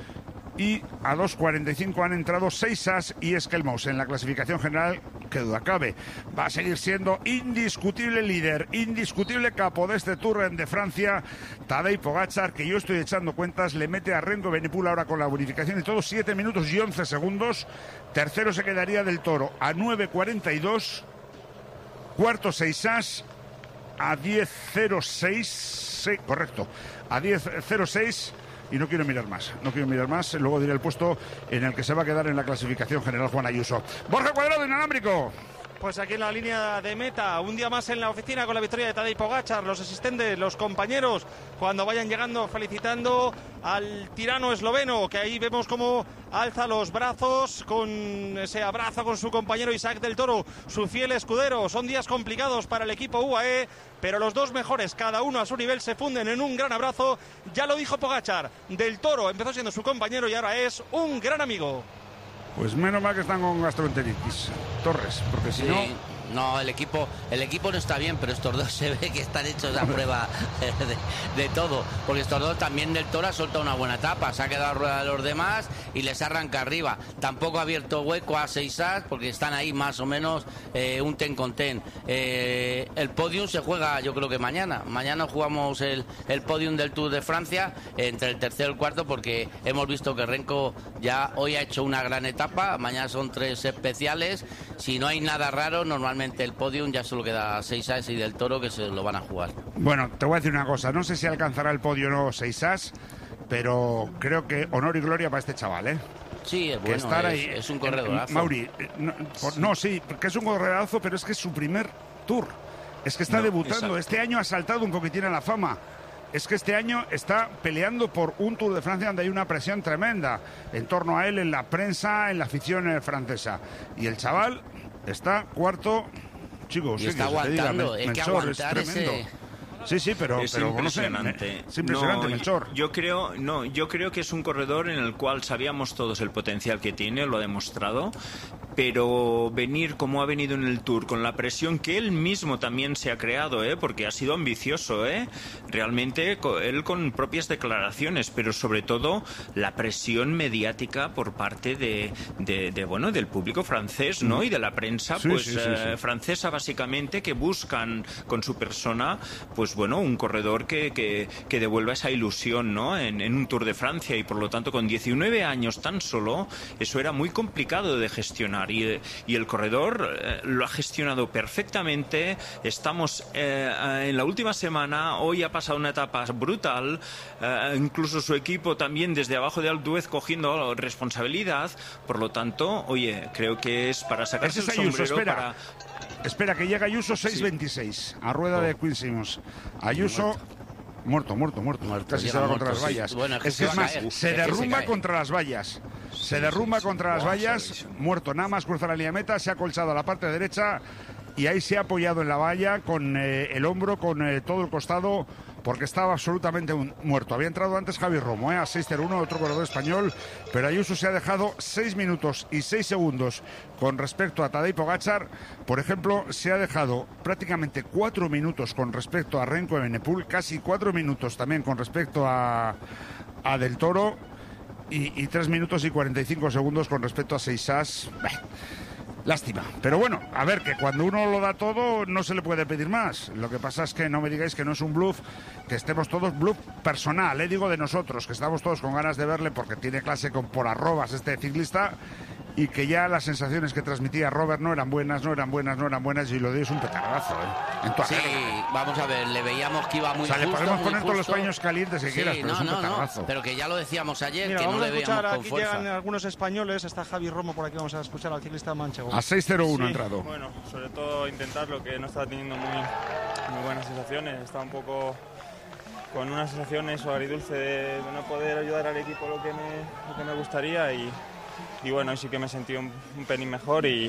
Y a dos cuarenta y cinco han entrado Seisas y Esquelmós en la clasificación general, que duda cabe. Va a seguir siendo indiscutible líder, indiscutible capo de este Tour de Francia, Tadej Pogačar, que yo estoy echando cuentas, le mete a Renko Benepul ahora con la bonificación y todo, siete minutos y once segundos. Tercero se quedaría del Toro a nueve cuarenta y dos. Cuarto Seisas a diez cero seis. Sí, correcto, a diez cero seis. Y no quiero mirar más, no quiero mirar más. Luego diré el puesto en el que se va a quedar en la clasificación general Juan Ayuso. Borja Cuadrado, inalámbrico. Pues aquí en la línea de meta, un día más en la oficina con la victoria de Tadej Pogačar, los asistentes, los compañeros, cuando vayan llegando felicitando al tirano esloveno, que ahí vemos cómo alza los brazos con ese abrazo con su compañero Isaac del Toro, su fiel escudero. Son días complicados para el equipo U A E, pero los dos mejores, cada uno a su nivel, se funden en un gran abrazo. Ya lo dijo Pogačar, del Toro empezó siendo su compañero y ahora es un gran amigo. Pues menos mal que están con gastroenteritis, Torres, porque si Sí. no... No, el equipo, el equipo no está bien, pero estos dos se ve que están hechos a prueba de, de todo. Porque estos dos también del Toro ha soltado una buena etapa, se ha quedado a rueda de los demás y les arranca arriba. Tampoco ha abierto hueco a Seisas porque están ahí más o menos eh, un ten con ten. Eh, el podium se juega, yo creo que mañana. Mañana jugamos el, el podium del Tour de Francia entre el tercero y el cuarto, porque hemos visto que Renko ya hoy ha hecho una gran etapa. Mañana son tres especiales. Si no hay nada raro, normalmente el podium ya solo queda Seisas y del Toro, que se lo van a jugar. Bueno, te voy a decir una cosa, no sé si alcanzará el podio o no Seisas, pero creo que honor y gloria para este chaval, ¿eh? Sí, es Que bueno, estar es, ahí, es un eh, corredorazo. Mauri, eh, no, por- no, sí, que es un corredorazo, pero es que es su primer Tour. Es que está No, debutando. exacto. Este año ha saltado un poquitín a la fama. Es que este año está peleando por un Tour de Francia donde hay una presión tremenda en torno a él, en la prensa, en la afición eh, francesa. Y el chaval está cuarto. Chicos, Y sí, está que se te diga, aguantando, Mel- es que Melchor, es aguantar tremendo. ese- Sí, sí, pero, Es pero no sé, impresionante. es impresionante, No, Melchor. Yo creo, no, yo creo que es un corredor en el cual sabíamos todos el potencial que tiene, lo ha demostrado, pero venir como ha venido en el Tour, con la presión que él mismo también se ha creado, ¿eh? Porque ha sido ambicioso, ¿eh? Realmente co- él con propias declaraciones, pero sobre todo la presión mediática por parte de, de, de, bueno, del público francés, ¿no? Y de la prensa, Sí, pues sí, sí, eh, sí. francesa básicamente, que buscan con su persona, pues bueno, un corredor que, que, que devuelva esa ilusión, ¿no? En, en un Tour de Francia, y por lo tanto con diecinueve años tan solo, eso era muy complicado de gestionar, y, eh, y el corredor eh, lo ha gestionado perfectamente. Estamos eh, eh, en la última semana, hoy ha pasado una etapa brutal, eh, incluso su equipo también desde abajo de Alpe d'Huez cogiendo responsabilidad, por lo tanto, oye, creo que es para sacarse Ese el es Ayuso, sombrero espera. para... Espera, que llega Ayuso seis veintiséis, a rueda de Queen Simmons. Ayuso, muerto, muerto, muerto. Muerto, Casi se llega va contra muerto, las sí. vallas. Bueno, es que es se que va es a más, caer, se es que se derrumba cae. contra las vallas. Se derrumba contra las vallas, muerto. Nada más cruza la línea de meta, se ha colchado a la parte derecha y ahí se ha apoyado en la valla con eh, el hombro, con eh, todo el costado, porque estaba absolutamente un- muerto. Había entrado antes Javi Romo, ¿eh? A seis cero uno, otro corredor español, pero Ayuso se ha dejado seis minutos y seis segundos con respecto a Tadej Pogačar. Por ejemplo, se ha dejado prácticamente cuatro minutos con respecto a Renko Evenepoel, casi cuatro minutos también con respecto a, a Del Toro, y, y tres minutos y cuarenta y cinco segundos con respecto a Seisas. Bah, lástima. Pero bueno, a ver, que cuando uno lo da todo no se le puede pedir más. Lo que pasa es que no me digáis que no es un bluff, que estemos todos bluff personal, eh, digo de nosotros, que estamos todos con ganas de verle porque tiene clase con por arrobas este ciclista, y que ya las sensaciones que transmitía Robert no eran buenas, no eran buenas, no eran buenas, y lo de es un petardazo, ¿eh? En toda Sí, regla. vamos a ver, le veíamos que iba muy O sea, le justo, podemos muy poner todos los justo. paños calientes que Sí, quieras, pero no, es un no, no, petardazo. pero que ya lo decíamos ayer, Mira, que no vamos a le escuchar, veíamos con aquí fuerza. llegan algunos españoles, está Javi Romo por aquí, vamos a escuchar al ciclista manchego. A seis cero uno ha Sí, entrado. Bueno, sobre todo intentarlo, que no estaba teniendo muy, muy buenas sensaciones. Estaba un poco con unas sensaciones o agridulce de, de no poder ayudar al equipo lo que me, lo que me gustaría. Y, y bueno, hoy sí que me sentí un, un pelín mejor y,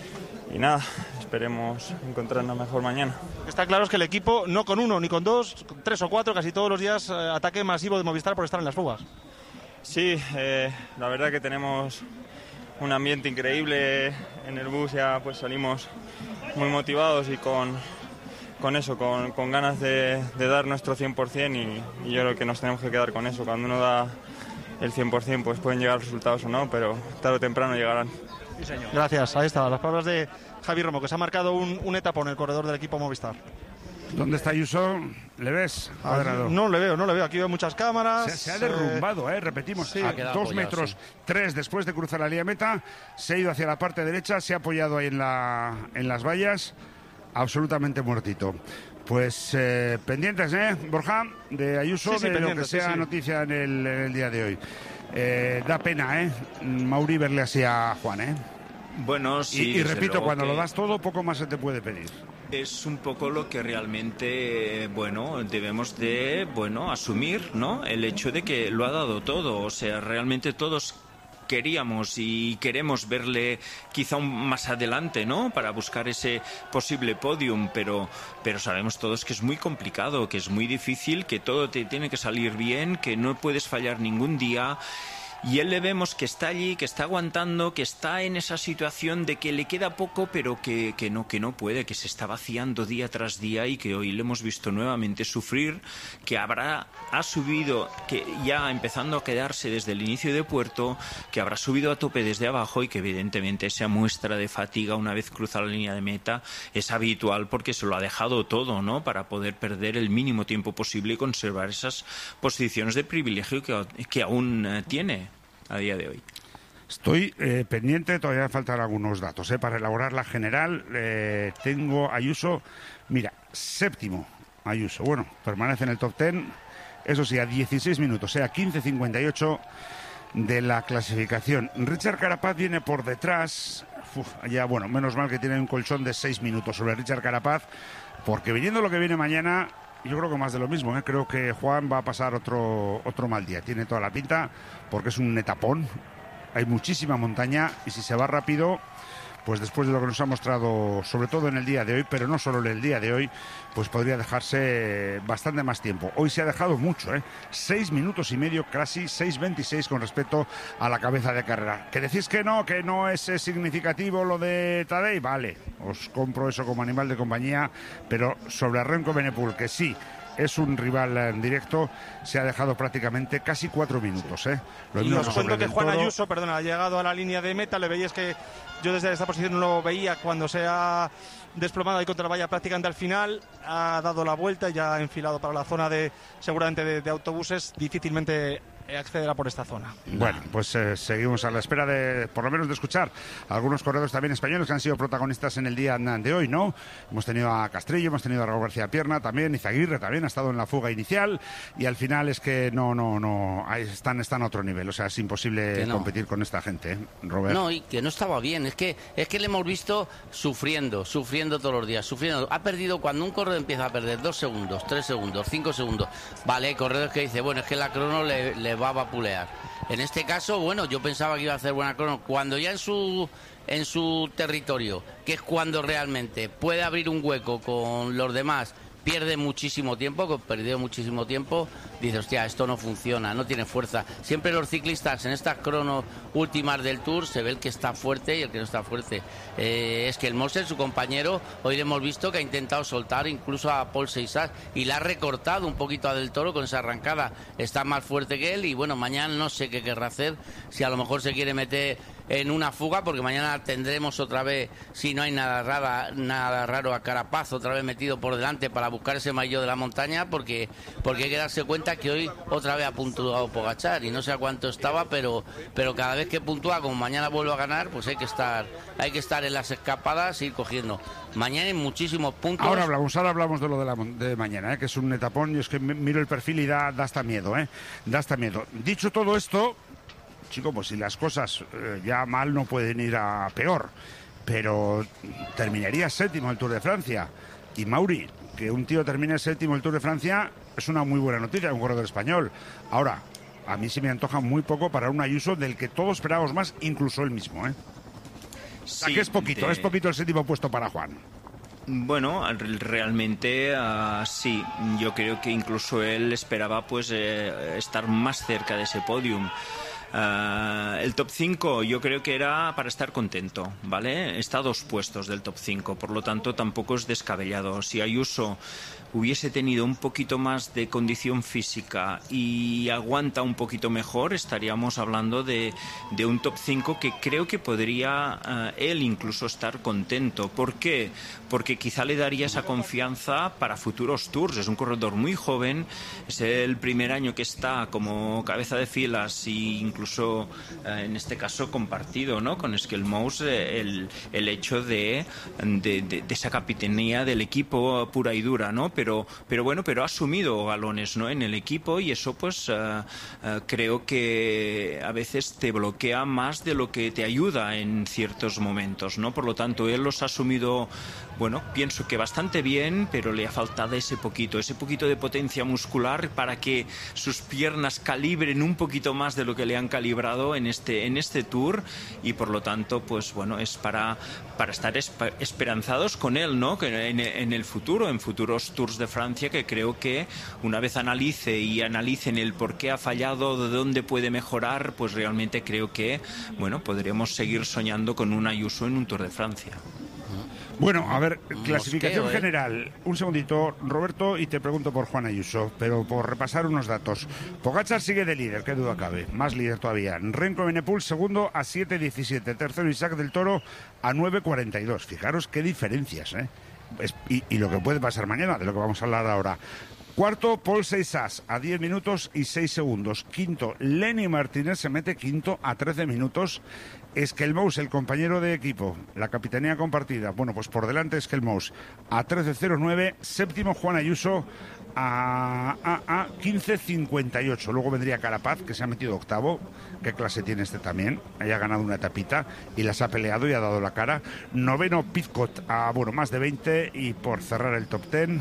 y nada, esperemos encontrarnos mejor mañana. Está claro es que el equipo, no con uno ni con dos, con tres o cuatro, casi todos los días, eh, ataque masivo de Movistar por estar en las fugas. Sí, eh, la verdad que tenemos un ambiente increíble en el bus, ya pues salimos muy motivados y con, con eso, con, con ganas de, de dar nuestro cien por ciento, y, y yo creo que nos tenemos que quedar con eso. Cuando uno da el cien por ciento pues pueden llegar resultados o no, pero tarde o temprano llegarán. Gracias, ahí está, las palabras de Javi Romo, que se ha marcado un, un etapa en el corredor del equipo Movistar. ¿Dónde está Ayuso? ¿Le ves? Adelante. No le veo, no le veo, aquí veo muchas cámaras. Se, se ha eh, derrumbado, ¿eh? Repetimos, sí. a Ha quedado dos apoyado, metros, sí. tres después de cruzar la línea de meta, se ha ido hacia la parte derecha, se ha apoyado ahí en, la, en las vallas, absolutamente muertito. Pues eh, pendientes, ¿eh, Borja? De Ayuso, Sí, sí, de lo que pendientes, sí, sea sí. noticia en el, en el día de hoy. Eh, da pena, ¿eh? Mauri, verle así a Juan, ¿eh? Bueno, Y- sí, y, desde repito, luego cuando que lo das todo, poco más se te puede pedir. es un poco lo que realmente, eh, bueno, debemos de, bueno, asumir, ¿no? El hecho de que lo ha dado todo, o sea, realmente todos queríamos y queremos verle quizá un más adelante, ¿no? Para buscar ese posible podium, pero, pero sabemos todos que es muy complicado, que es muy difícil, que todo te tiene que salir bien, que no puedes fallar ningún día. y él le vemos que está allí, que está aguantando, que está en esa situación de que le queda poco, pero que, que no, que no puede, que se está vaciando día tras día y que hoy le hemos visto nuevamente sufrir, que habrá ha subido, que ya empezando a quedarse desde el inicio de puerto, que habrá subido a tope desde abajo y que evidentemente esa muestra de fatiga una vez cruza la línea de meta es habitual porque se lo ha dejado todo, ¿no?, para poder perder el mínimo tiempo posible y conservar esas posiciones de privilegio que, que aún eh, tiene a día de hoy. Estoy eh, pendiente, todavía me faltan algunos datos eh, para elaborar la general. Eh, tengo Ayuso, mira, séptimo Ayuso, bueno, permanece en el top diez, eso sí, a dieciséis minutos, o sea, quince cincuenta y ocho de la clasificación. Richard Carapaz viene por detrás, uf, ya bueno, menos mal que tiene un colchón de seis minutos sobre Richard Carapaz, porque viniendo lo que viene mañana, yo creo que más de lo mismo, ¿eh? Creo que Juan va a pasar otro, otro mal día, tiene toda la pinta, porque es un etapón, hay muchísima montaña y si se va rápido, pues después de lo que nos ha mostrado, sobre todo en el día de hoy, pero no solo en el día de hoy, pues podría dejarse bastante más tiempo. Hoy se ha dejado mucho, ¿eh? Seis minutos y medio, casi seis veintiséis con respecto a la cabeza de carrera. ¿Que decís que no, que no es significativo lo de Tadej? Vale, os compro eso como animal de compañía, pero sobre Remco Evenepoel, que sí, es un rival en directo, se ha dejado prácticamente casi cuatro minutos. ¿eh? Lo y os cuento que Juan Ayuso, perdona, ha llegado a la línea de meta, le veis que yo desde esta posición no lo veía cuando se ha desplomado ahí contra la valla prácticamente al final, ha dado la vuelta y ya ha enfilado para la zona de seguramente de, de autobuses, difícilmente accederá por esta zona. Bueno, pues eh, seguimos a la espera de, por lo menos, de escuchar a algunos corredores también españoles que han sido protagonistas en el día de hoy, ¿no? Hemos tenido a Castrillo, hemos tenido a Raúl García Pierna también, Izaguirre también ha estado en la fuga inicial y al final es que no, no, no, están, están a otro nivel, o sea, es imposible no. competir con esta gente, ¿eh? Robert. No, y que no estaba bien, es que, es que le hemos visto sufriendo, sufriendo todos los días, sufriendo. Ha perdido, cuando un corredor empieza a perder dos segundos, tres segundos, cinco segundos, vale, hay corredores que dice, bueno, es que la crono le, le va a vapulear. En este caso, bueno, yo pensaba que iba a hacer buena crono. Cuando ya en su en su territorio, que es cuando realmente puede abrir un hueco con los demás, pierde muchísimo tiempo, que perdió muchísimo tiempo, dice, hostia, esto no funciona, no tiene fuerza. Siempre los ciclistas en estas cronos últimas del Tour se ve el que está fuerte y el que no está fuerte. Eh, es que el Moser, su compañero, hoy le hemos visto que ha intentado soltar incluso a Paul Seissas y le ha recortado un poquito a Del Toro con esa arrancada. Está más fuerte que él y bueno, mañana no sé qué querrá hacer, si a lo mejor se quiere meter en una fuga, porque mañana tendremos otra vez, si no hay nada raro, nada raro, a Carapaz otra vez metido por delante para buscar ese maillot de la montaña, porque porque hay que darse cuenta que hoy otra vez ha puntuado Pogačar y no sé a cuánto estaba, pero pero cada vez que puntúa, como mañana vuelve a ganar, pues hay que estar hay que estar en las escapadas y ir cogiendo. Mañana hay muchísimos puntos. Ahora hablamos, ahora hablamos de lo de, la, de mañana, ¿eh? Que es un etapón, y es que miro el perfil y da, da hasta miedo, ¿eh? Da hasta miedo. Dicho todo esto, chico, pues si las cosas eh, ya mal no pueden ir a peor, pero terminaría séptimo el Tour de Francia. Y Mauri, que un tío termine séptimo el Tour de Francia es una muy buena noticia, un corredor español. Ahora, a mí sí me antoja muy poco para un Ayuso del que todos esperábamos más, incluso él mismo, ¿eh? Sí, o sea, que es poquito, de... es poquito el séptimo puesto para Juan. Bueno, realmente uh, sí, yo creo que incluso él esperaba pues eh, estar más cerca de ese podium. Uh, el top cinco yo creo que era para estar contento, ¿vale? Está a dos puestos del top cinco, por lo tanto tampoco es descabellado. Si Ayuso hubiese tenido un poquito más de condición física y aguanta un poquito mejor, estaríamos hablando de, de un top cinco que creo que podría uh, él incluso estar contento. ¿Por qué? Porque quizá le daría esa confianza para futuros tours. Es un corredor muy joven, es el primer año que está como cabeza de filas y incluso uh, en este caso compartido, ¿no?, con Skelmous, eh, el, el hecho de, de, de, de esa capitanía del equipo pura y dura, ¿no? Pero, pero bueno, pero ha asumido galones, ¿no?, en el equipo, y eso pues uh, uh, creo que a veces te bloquea más de lo que te ayuda en ciertos momentos, ¿no? Por lo tanto, él los ha asumido, bueno, pienso que bastante bien, pero le ha faltado ese poquito, ese poquito de potencia muscular para que sus piernas calibren un poquito más de lo que le han han calibrado en este, en este Tour y por lo tanto, pues bueno, es para, para estar esp- esperanzados con él, ¿no? Que en, en el futuro, en futuros Tours de Francia, que creo que una vez analice y analicen el por qué ha fallado, de dónde puede mejorar, pues realmente creo que, bueno, podremos seguir soñando con un Ayuso en un Tour de Francia. Bueno, a ver, clasificación Mosqueo, ¿eh? general. Un segundito, Roberto, y te pregunto por Juan Ayuso, pero por repasar unos datos. Pogačar sigue de líder, qué duda cabe, más líder todavía. Remco Evenepoel segundo a siete diecisiete, tercero Isaac del Toro a nueve cuarenta y dos. Fijaros qué diferencias, ¿eh? Es, y, y lo que puede pasar mañana, de lo que vamos a hablar ahora. Cuarto, Paul Seixas a diez minutos y seis segundos. Quinto, Lenny Martínez se mete quinto a trece minutos. Skelmous, el compañero de equipo, la capitanía compartida. Bueno, pues por delante Skelmous a trece cero nueve. Séptimo, Juan Ayuso a, a, a quince cincuenta y ocho. Luego vendría Carapaz, que se ha metido octavo. ¿Qué clase tiene este también? Haya ganado una etapita y las ha peleado y ha dado la cara. Noveno, Pidcock a, bueno, más de veinte. Y por cerrar el top ten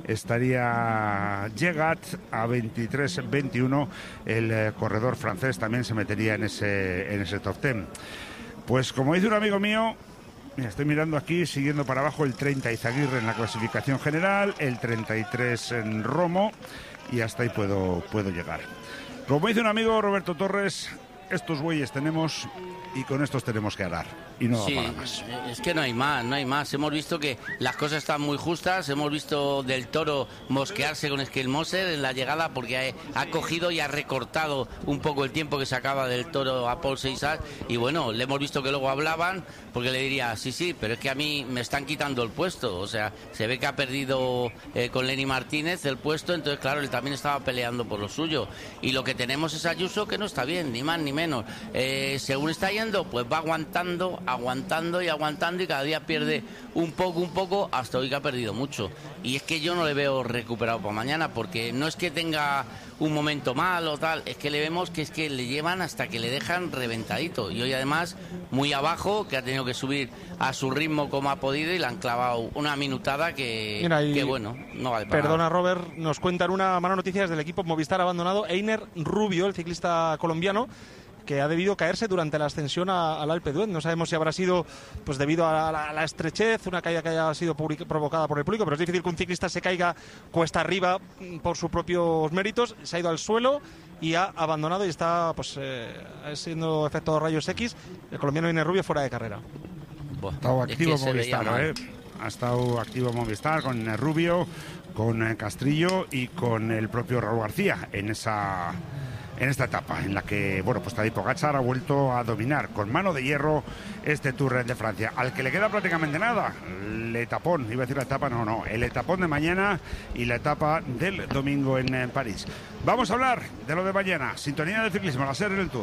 estaría Jegat a veintitrés veintiuno. El eh, corredor francés también se metería en ese, en ese top ten. Pues como dice un amigo mío, mira, estoy mirando aquí, siguiendo para abajo el treinta Izaguirre en la clasificación general, el treinta y tres en Romo, y hasta ahí puedo, puedo llegar. Como dice un amigo, Roberto Torres, estos bueyes tenemos y con estos tenemos que arar. Y no Sí, va para más. es que no hay más, no hay más. Hemos visto que las cosas están muy justas. Hemos visto del Toro mosquearse con Skelmoser en la llegada porque ha, ha cogido y ha recortado un poco el tiempo que sacaba del Toro a Paul Seixas. Y bueno, le hemos visto que luego hablaban porque le diría, sí, sí, pero es que a mí me están quitando el puesto. O sea, se ve que ha perdido eh, con Lenny Martínez el puesto. Entonces, claro, él también estaba peleando por lo suyo. Y lo que tenemos es Ayuso que no está bien, ni más ni menos. Eh, según está yendo, pues va aguantando, aguantando y aguantando y cada día pierde un poco, un poco, hasta hoy que ha perdido mucho. Y es que yo no le veo recuperado para mañana, porque no es que tenga un momento mal o tal, es que le vemos que es que le llevan hasta que le dejan reventadito. Y hoy además muy abajo, que ha tenido que subir a su ritmo como ha podido y le han clavado una minutada que, Mira, y que bueno, no vale para Perdona, nada. Robert, nos cuentan una mala noticia desde el equipo Movistar abandonado. Einer Rubio, el ciclista colombiano, que ha debido caerse durante la ascensión a, al Alpe d'Huez. No sabemos si habrá sido pues debido a la, a la estrechez, una caída que haya sido public, provocada por el público, pero es difícil que un ciclista se caiga cuesta arriba por sus propios méritos. Se ha ido al suelo y ha abandonado y está pues eh, siendo efecto de rayos X. El colombiano Einer Rubio fuera de carrera. Buah, Ha estado es activo que se veía Movistar, mal. ¿eh? Ha estado activo Movistar con eh, Rubio, con eh, Castrillo y con el propio Raúl García en esa en esta etapa en la que, bueno, pues Tadej Pogačar ha vuelto a dominar con mano de hierro este Tour de Francia, al que le queda prácticamente nada, el etapón, iba a decir la etapa, no, no, el etapón de mañana y la etapa del domingo en, en París. Vamos a hablar de lo de mañana, sintonía de ciclismo, la SER en el Tour.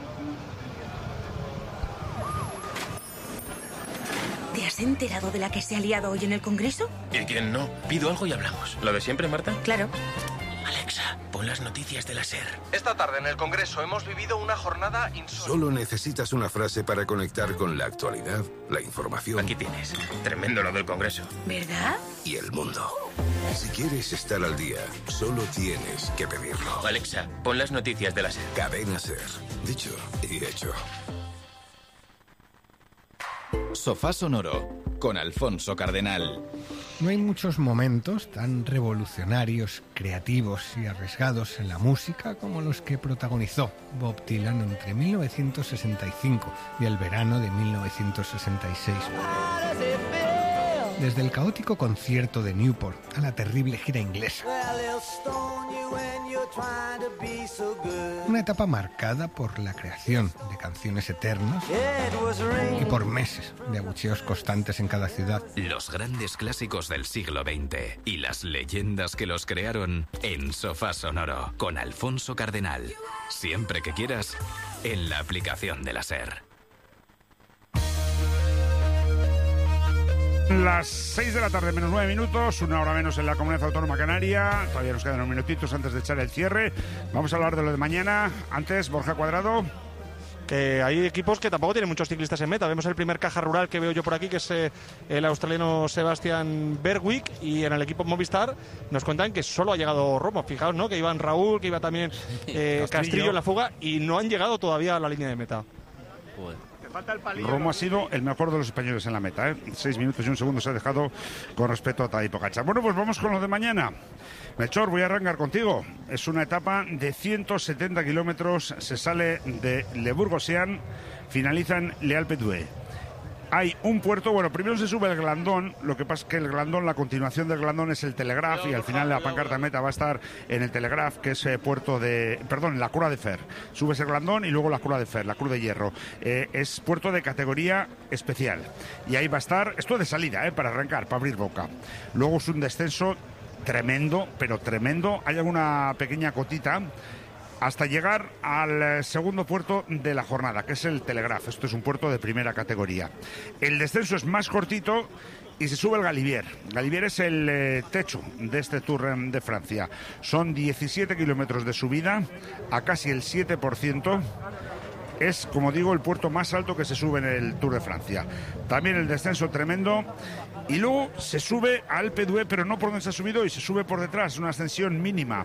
¿Te has enterado de la que se ha liado hoy en el Congreso? ¿Y quién no? Pido algo y hablamos. ¿Lo de siempre, Marta? Claro. Alexa, pon las noticias de la SER. Esta tarde en el Congreso hemos vivido una jornada insólita. Solo necesitas una frase para conectar con la actualidad, la información Aquí tienes. Tremendo lo del Congreso. ¿Verdad? y el mundo. Si quieres estar al día, solo tienes que pedirlo. Alexa, pon las noticias de la SER. Cadena SER. Dicho y hecho. Sofá Sonoro con Alfonso Cardenal. No hay muchos momentos tan revolucionarios, creativos y arriesgados en la música como los que protagonizó Bob Dylan entre mil novecientos sesenta y cinco y el verano de mil novecientos sesenta y seis. Desde el caótico concierto de Newport a la terrible gira inglesa. Una etapa marcada por la creación de canciones eternas y por meses de abucheos constantes en cada ciudad. Los grandes clásicos del siglo veinte y las leyendas que los crearon en Sofá Sonoro con Alfonso Cardenal. Siempre que quieras, en la aplicación de la SER. Las seis de la tarde, menos nueve minutos, una hora menos en la Comunidad Autónoma Canaria. Todavía nos quedan unos minutitos antes de echar el cierre. Vamos a hablar de lo de mañana. Antes, Borja Cuadrado. que hay equipos que tampoco tienen muchos ciclistas en meta. Vemos el primer Caja Rural que veo yo por aquí, que es eh, el australiano Sebastian Berwick, y en el equipo Movistar nos cuentan que solo ha llegado Romo. Fijaos, ¿no? Que iban Raúl, que iba también eh, Castrillo. Castrillo en la fuga, y no han llegado todavía a la línea de meta. Romo ha sido el mejor de los españoles en la meta, ¿eh? Seis minutos y un segundo se ha dejado con respecto a Tadej Pogačar. Bueno, pues vamos con lo de mañana. Melchor, voy a arrancar contigo. Es una etapa de ciento setenta kilómetros. Se sale de Le Bourg-Océan, finaliza en Le Alpe d'Huez. Hay un puerto, bueno, primero se sube el Glandón, lo que pasa es que el Glandón, la continuación del Glandón es el Telegraph, y al final la pancarta meta va a estar en el Telegraph, que es eh, puerto de, perdón, la Croix de Fer. Subes el Glandón y luego la Croix de Fer, la Cruz de Hierro. Eh, es puerto de categoría especial. Y ahí va a estar, esto de salida, eh, para arrancar, para abrir boca. Luego es un descenso tremendo, pero tremendo. Hay alguna pequeña cotita hasta llegar al segundo puerto de la jornada, que es el Telegraph. Esto es un puerto de primera categoría. El descenso es más cortito y se sube el Galibier. Galibier es el eh, techo de este Tour de Francia. Son diecisiete kilómetros de subida a casi el siete por ciento. Es, como digo, el puerto más alto que se sube en el Tour de Francia. También el descenso tremendo. Y luego se sube a Alpe d'Huez, pero no por donde se ha subido, y se sube por detrás, una ascensión mínima.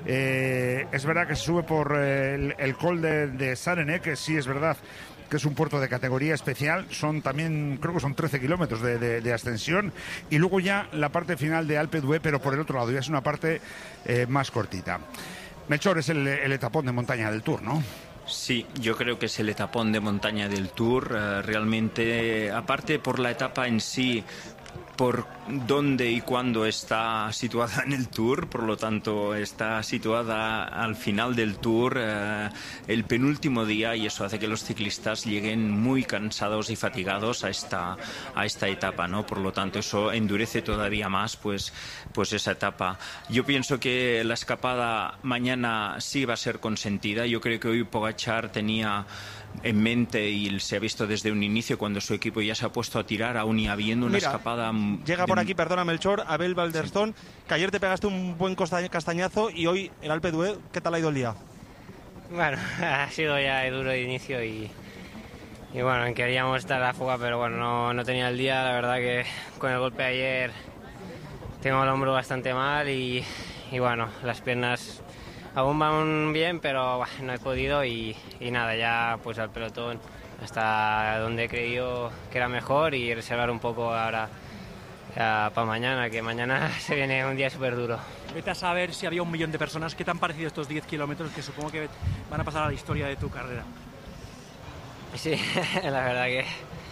Eh, es verdad que se sube por eh, el, el col de, de Sarené, que sí es verdad que es un puerto de categoría especial. Son también, creo que son trece kilómetros de, de, de ascensión. Y luego ya la parte final de Alpe d'Huez, pero por el otro lado, ya es una parte eh, más cortita. Melchor, es el, el etapón de montaña del Tour, ¿no? Sí, yo creo que es el etapón de montaña del Tour. Uh, realmente, aparte por la etapa en sí, por dónde y cuándo está situada en el Tour, por lo tanto está situada al final del Tour, eh, el penúltimo día, y eso hace que los ciclistas lleguen muy cansados y fatigados a esta a esta etapa, ¿no? Por lo tanto eso endurece todavía más pues pues esa etapa. Yo pienso que la escapada mañana sí va a ser consentida. Yo creo que hoy Pogačar tenía en mente, y se ha visto desde un inicio cuando su equipo ya se ha puesto a tirar, aún y habiendo una Mira, escapada. Llega por aquí, perdona Melchor, Abel Balderston, sí, que ayer te pegaste un buen castañazo, y hoy el Alpe d'Huez, ¿qué tal ha ido el día? Bueno, ha sido ya duro de inicio y, y bueno, queríamos estar a la fuga, pero bueno, no, no tenía el día. La verdad que con el golpe de ayer tengo el hombro bastante mal y, y bueno, las piernas aún van bien, pero bah, no he podido y, y nada, ya pues al pelotón hasta donde he creído que era mejor, y reservar un poco ahora para mañana, que mañana se viene un día súper duro. Vete a saber si había un millón de personas. ¿Qué te han parecido estos diez kilómetros que supongo que van a pasar a la historia de tu carrera? Sí, la verdad que,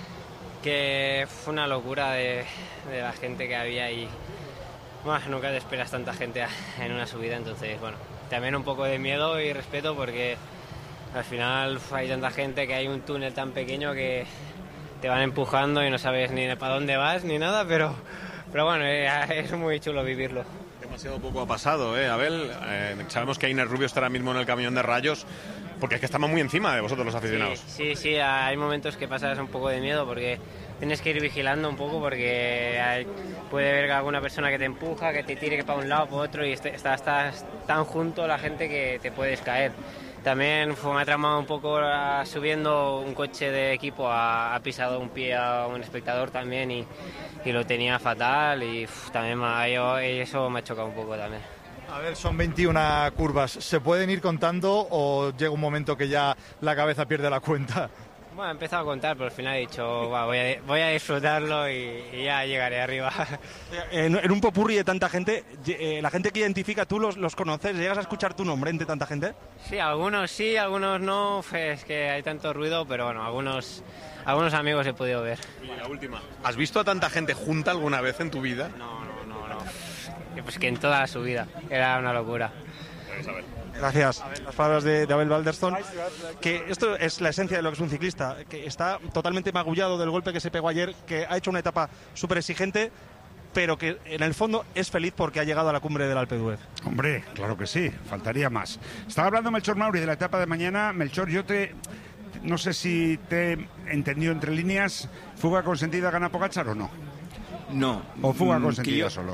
que fue una locura de, de la gente que había, y bueno, nunca te esperas tanta gente en una subida, entonces bueno, también un poco de miedo y respeto, porque al final hay tanta gente que hay un túnel tan pequeño que te van empujando y no sabes ni para dónde vas ni nada, pero, pero bueno, es muy chulo vivirlo. Demasiado poco ha pasado, ¿eh, Abel? Eh, sabemos que Iner Rubio está ahora mismo en el camión de rayos, porque es que estamos muy encima de vosotros los aficionados. Sí, sí, sí, hay momentos que pasas un poco de miedo, porque tienes que ir vigilando un poco, porque hay, puede haber alguna persona que te empuja, que te tire para un lado, para otro, y estás, estás tan junto a la gente que te puedes caer. También fue, me ha tramado un poco uh, subiendo un coche de equipo, ha, ha pisado un pie a un espectador también, y, y lo tenía fatal, y uf, también me ha, yo, eso me ha chocado un poco también. A ver, son veintiuna curvas, ¿se pueden ir contando o llega un momento que ya la cabeza pierde la cuenta? Bueno, he empezado a contar, pero al final he dicho, wow, voy, a, voy a disfrutarlo y, y ya llegaré arriba. En, en un popurrí de tanta gente, eh, la gente que identifica, ¿tú los, los conoces? ¿Llegas a escuchar tu nombre entre tanta gente? Sí, algunos sí, algunos no, es que hay tanto ruido, pero bueno, algunos, algunos amigos he podido ver. Y la última, ¿has visto a tanta gente junta alguna vez en tu vida? No, no, no, no. Pues que en toda su vida, era una locura. Gracias. Las palabras de, de Abel Balderston, que esto es la esencia de lo que es un ciclista, que está totalmente magullado del golpe que se pegó ayer, que ha hecho una etapa súper exigente, pero que en el fondo es feliz porque ha llegado a la cumbre del Alpe d'Huez. Hombre, claro que sí, faltaría más. Estaba hablando Melchor Mauri de la etapa de mañana. Melchor, yo te... no sé si te he entendido entre líneas, ¿fuga consentida gana Pogačar o no? No. ¿O fuga consentida yo... solo?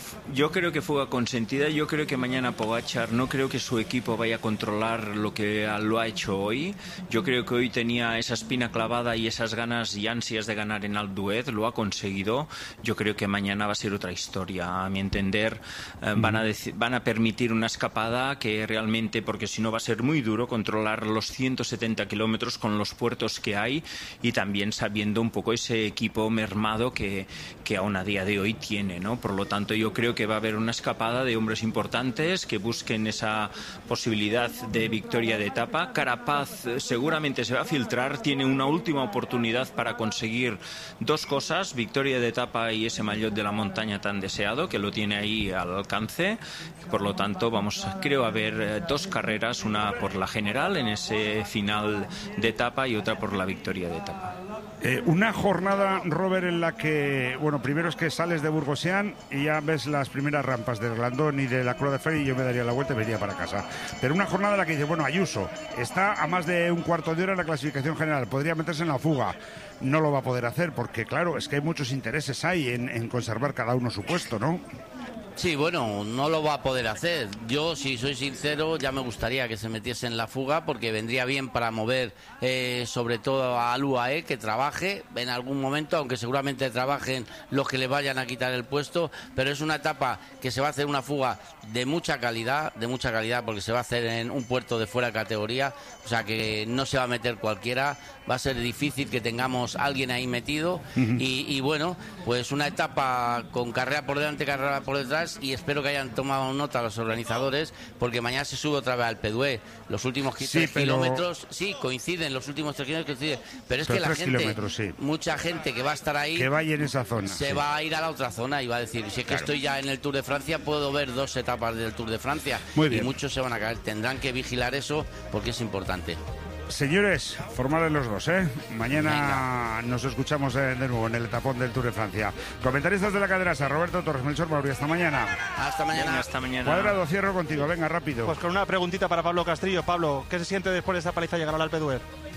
Yo creo que fuga consentida. Yo creo que mañana Pogačar, no creo que su equipo vaya a controlar lo que lo ha hecho hoy. Yo creo que hoy tenía esa espina clavada y esas ganas y ansias de ganar en Alpe d'Huez. Lo ha conseguido. Yo creo que mañana va a ser otra historia. A mi entender, eh, van, a dec- van a permitir una escapada que realmente, porque si no va a ser muy duro controlar los ciento setenta kilómetros con los puertos que hay y también sabiendo un poco ese equipo mermado que, que aún a día de hoy tiene, ¿no? Por lo tanto, yo creo que va a haber una escapada de hombres importantes que busquen esa posibilidad de victoria de etapa. Carapaz eh, seguramente se va a filtrar, tiene una última oportunidad para conseguir dos cosas, victoria de etapa y ese maillot de la montaña tan deseado, que lo tiene ahí al alcance. Por lo tanto, vamos, creo a ver eh, dos carreras, una por la general en ese final de etapa y otra por la victoria de etapa. Eh, una jornada, Robert, en la que, bueno, primero es que sales de Bourg-Oissan y ya ves las primeras rampas del Glandón y de la Croix de Fer y yo me daría la vuelta y me iría para casa. Pero una jornada en la que dice, bueno, Ayuso está a más de un cuarto de hora en la clasificación general, podría meterse en la fuga. No lo va a poder hacer porque, claro, es que hay muchos intereses ahí en, en conservar cada uno su puesto, ¿no? Sí, bueno, no lo va a poder hacer. Yo, si soy sincero, ya me gustaría que se metiese en la fuga porque vendría bien para mover eh, sobre todo a Al U A E, que trabaje en algún momento, aunque seguramente trabajen los que le vayan a quitar el puesto, pero es una etapa que se va a hacer una fuga de mucha calidad, de mucha calidad porque se va a hacer en un puerto de fuera de categoría, o sea que no se va a meter cualquiera, va a ser difícil que tengamos a alguien ahí metido. Uh-huh. y, y bueno, pues una etapa con carrera por delante, carrera por detrás, y espero que hayan tomado nota los organizadores porque mañana se sube otra vez al Alpe d'Huez. Los últimos sí, tres pero... kilómetros, sí, coinciden, los últimos tres kilómetros coinciden, pero es pero que la gente, sí. mucha gente que va a estar ahí, que vaya en esa zona, se sí. va a ir a la otra zona y va a decir, si es que claro. estoy ya en el Tour de Francia, puedo ver dos etapas del Tour de Francia. Muy bien. Y muchos se van a caer, tendrán que vigilar eso porque es importante. Señores, formales los dos, ¿eh? Mañana Venga. nos escuchamos de nuevo en el etapón del Tour de Francia. Comentaristas de la cadena, Roberto Torres, Melchor Mauri, hasta mañana. Hasta mañana. Venga, hasta mañana. Cuadrado, cierro contigo, venga, rápido. Pues con una preguntita para Pablo Castrillo. Pablo, ¿qué se siente después de esta paliza llegar al Alpe d'Huez?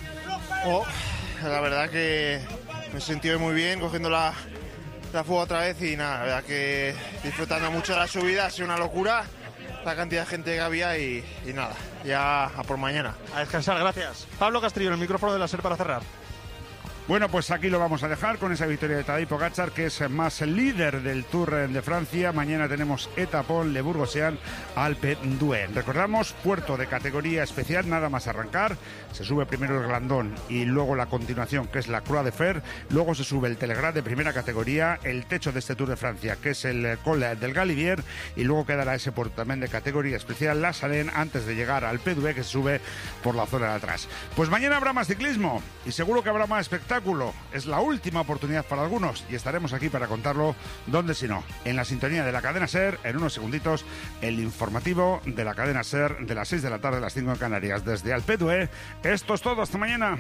Oh, la verdad que me he sentido muy bien cogiendo la, la fuga otra vez y nada, la verdad que disfrutando mucho de la subida, ha sido una locura la cantidad de gente que había y, y nada, ya a por mañana. A descansar, gracias. Pablo Castrillo, el micrófono de la SER para cerrar. Bueno, pues aquí lo vamos a dejar con esa victoria de Tadej Pogačar, que es más el líder del Tour de Francia. Mañana tenemos etapón Le Bourg-Oissan Alpe d'Huez. Recordamos, puerto de categoría especial, nada más arrancar. Se sube primero el Glandón y luego la continuación, que es la Croix de Fer. Luego se sube el Telegrad de primera categoría, el techo de este Tour de Francia, que es el Col del Galibier. Y luego quedará ese puerto también de categoría especial, La Salenne, antes de llegar al Alpe d'Huez, que se sube por la zona de atrás. Pues mañana habrá más ciclismo y seguro que habrá más espectáculo. Es la última oportunidad para algunos y estaremos aquí para contarlo, donde si no, en la sintonía de la cadena SER. En unos segunditos, el informativo de la cadena SER de las seis de la tarde a las cinco en Canarias desde Alpe d'Huez. Esto es todo, hasta mañana.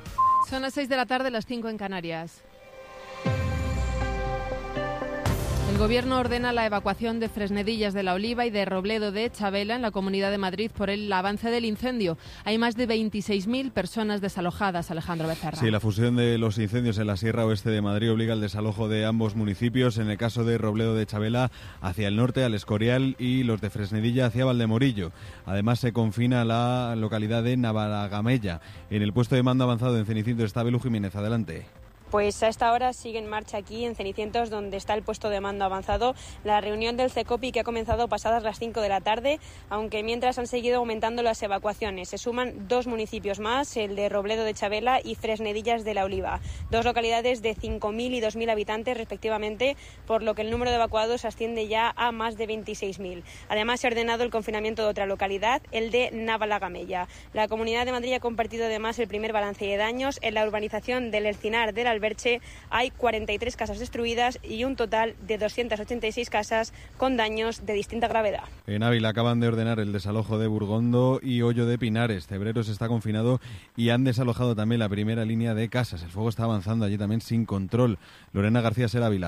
Son las seis de la tarde, las cinco en Canarias. El Gobierno ordena la evacuación de Fresnedillas de la Oliva y de Robledo de Chabela en la Comunidad de Madrid por el avance del incendio. Hay más de veintiséis mil personas desalojadas, Alejandro Becerra. Sí, la fusión de los incendios en la Sierra Oeste de Madrid obliga al desalojo de ambos municipios. En el caso de Robledo de Chabela hacia el norte, al Escorial, y los de Fresnedilla hacia Valdemorillo. Además, se confina la localidad de Navaragamella. En el puesto de mando avanzado en Cenicientos está Belu Jiménez. Adelante. Pues a esta hora sigue en marcha aquí en Cenicientos, donde está el puesto de mando avanzado, la reunión del CECOPI, que ha comenzado pasadas las cinco de la tarde, aunque mientras han seguido aumentando las evacuaciones. Se suman dos municipios más, el de Robledo de Chabela y Fresnedillas de la Oliva, dos localidades de cinco mil y dos mil habitantes respectivamente, por lo que el número de evacuados asciende ya a más de veintiséis mil. Además, se ha ordenado el confinamiento de otra localidad, el de Navalagamella. La Comunidad de Madrid ha compartido además el primer balance de daños. En la urbanización del Elcinar del Alberche hay cuarenta y tres casas destruidas y un total de doscientas ochenta y seis casas con daños de distinta gravedad. En Ávila acaban de ordenar el desalojo de Burgondo y Hoyo de Pinares. Cebreros está confinado y han desalojado también la primera línea de casas. El fuego está avanzando allí también sin control. Lorena García, SER Ávila.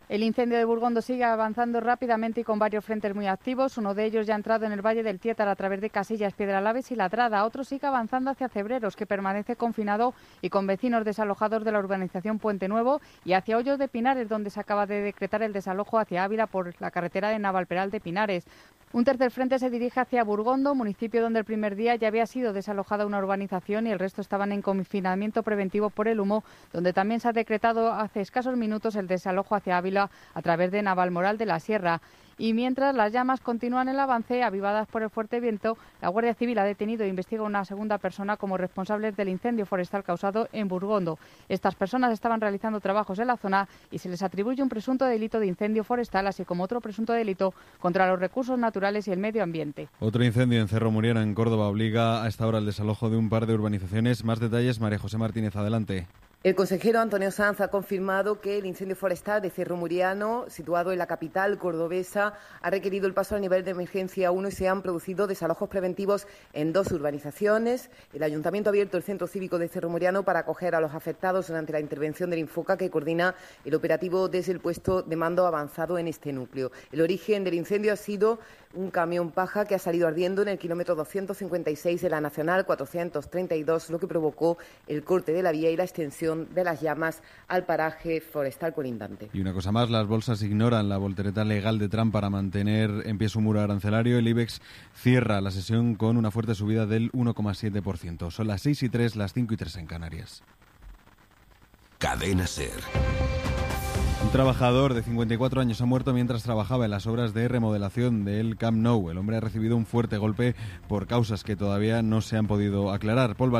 El incendio de Burgondo sigue avanzando rápidamente y con varios frentes muy activos. Uno de ellos ya ha entrado en el Valle del Tiétar a través de Casillas, Piedralaves y Ladrada. Otro sigue avanzando hacia Cebreros, que permanece confinado y con vecinos desalojados de la urbanización Puente Nuevo, y hacia Hoyos de Pinares, donde se acaba de decretar el desalojo hacia Ávila por la carretera de Navalperal de Pinares. Un tercer frente se dirige hacia Burgondo, municipio donde el primer día ya había sido desalojada una urbanización y el resto estaban en confinamiento preventivo por el humo, donde también se ha decretado hace escasos minutos el desalojo hacia Ávila a través de Navalmoral de la Sierra. Y mientras las llamas continúan el avance, avivadas por el fuerte viento, la Guardia Civil ha detenido e investiga a una segunda persona como responsables del incendio forestal causado en Burgondo. Estas personas estaban realizando trabajos en la zona y se les atribuye un presunto delito de incendio forestal, así como otro presunto delito contra los recursos naturales y el medio ambiente. Otro incendio en Cerro Muriana, en Córdoba, obliga a esta hora al desalojo de un par de urbanizaciones. Más detalles, María José Martínez, adelante. El consejero Antonio Sanz ha confirmado que el incendio forestal de Cerro Muriano, situado en la capital cordobesa, ha requerido el paso al nivel de emergencia uno y se han producido desalojos preventivos en dos urbanizaciones. El Ayuntamiento ha abierto el Centro Cívico de Cerro Muriano para acoger a los afectados durante la intervención del Infoca, que coordina el operativo desde el puesto de mando avanzado en este núcleo. El origen del incendio ha sido un camión paja que ha salido ardiendo en el kilómetro doscientos cincuenta y seis de la Nacional cuatrocientos treinta y dos, lo que provocó el corte de la vía y la extensión de las llamas al paraje forestal colindante. Y una cosa más, las bolsas ignoran la voltereta legal de Trump para mantener en pie su muro arancelario. El IBEX cierra la sesión con una fuerte subida del uno coma siete por ciento. Son las seis y tres, las cinco y tres en Canarias. Cadena SER. Un trabajador de cincuenta y cuatro años ha muerto mientras trabajaba en las obras de remodelación del Camp Nou. El hombre ha recibido un fuerte golpe por causas que todavía no se han podido aclarar. Paul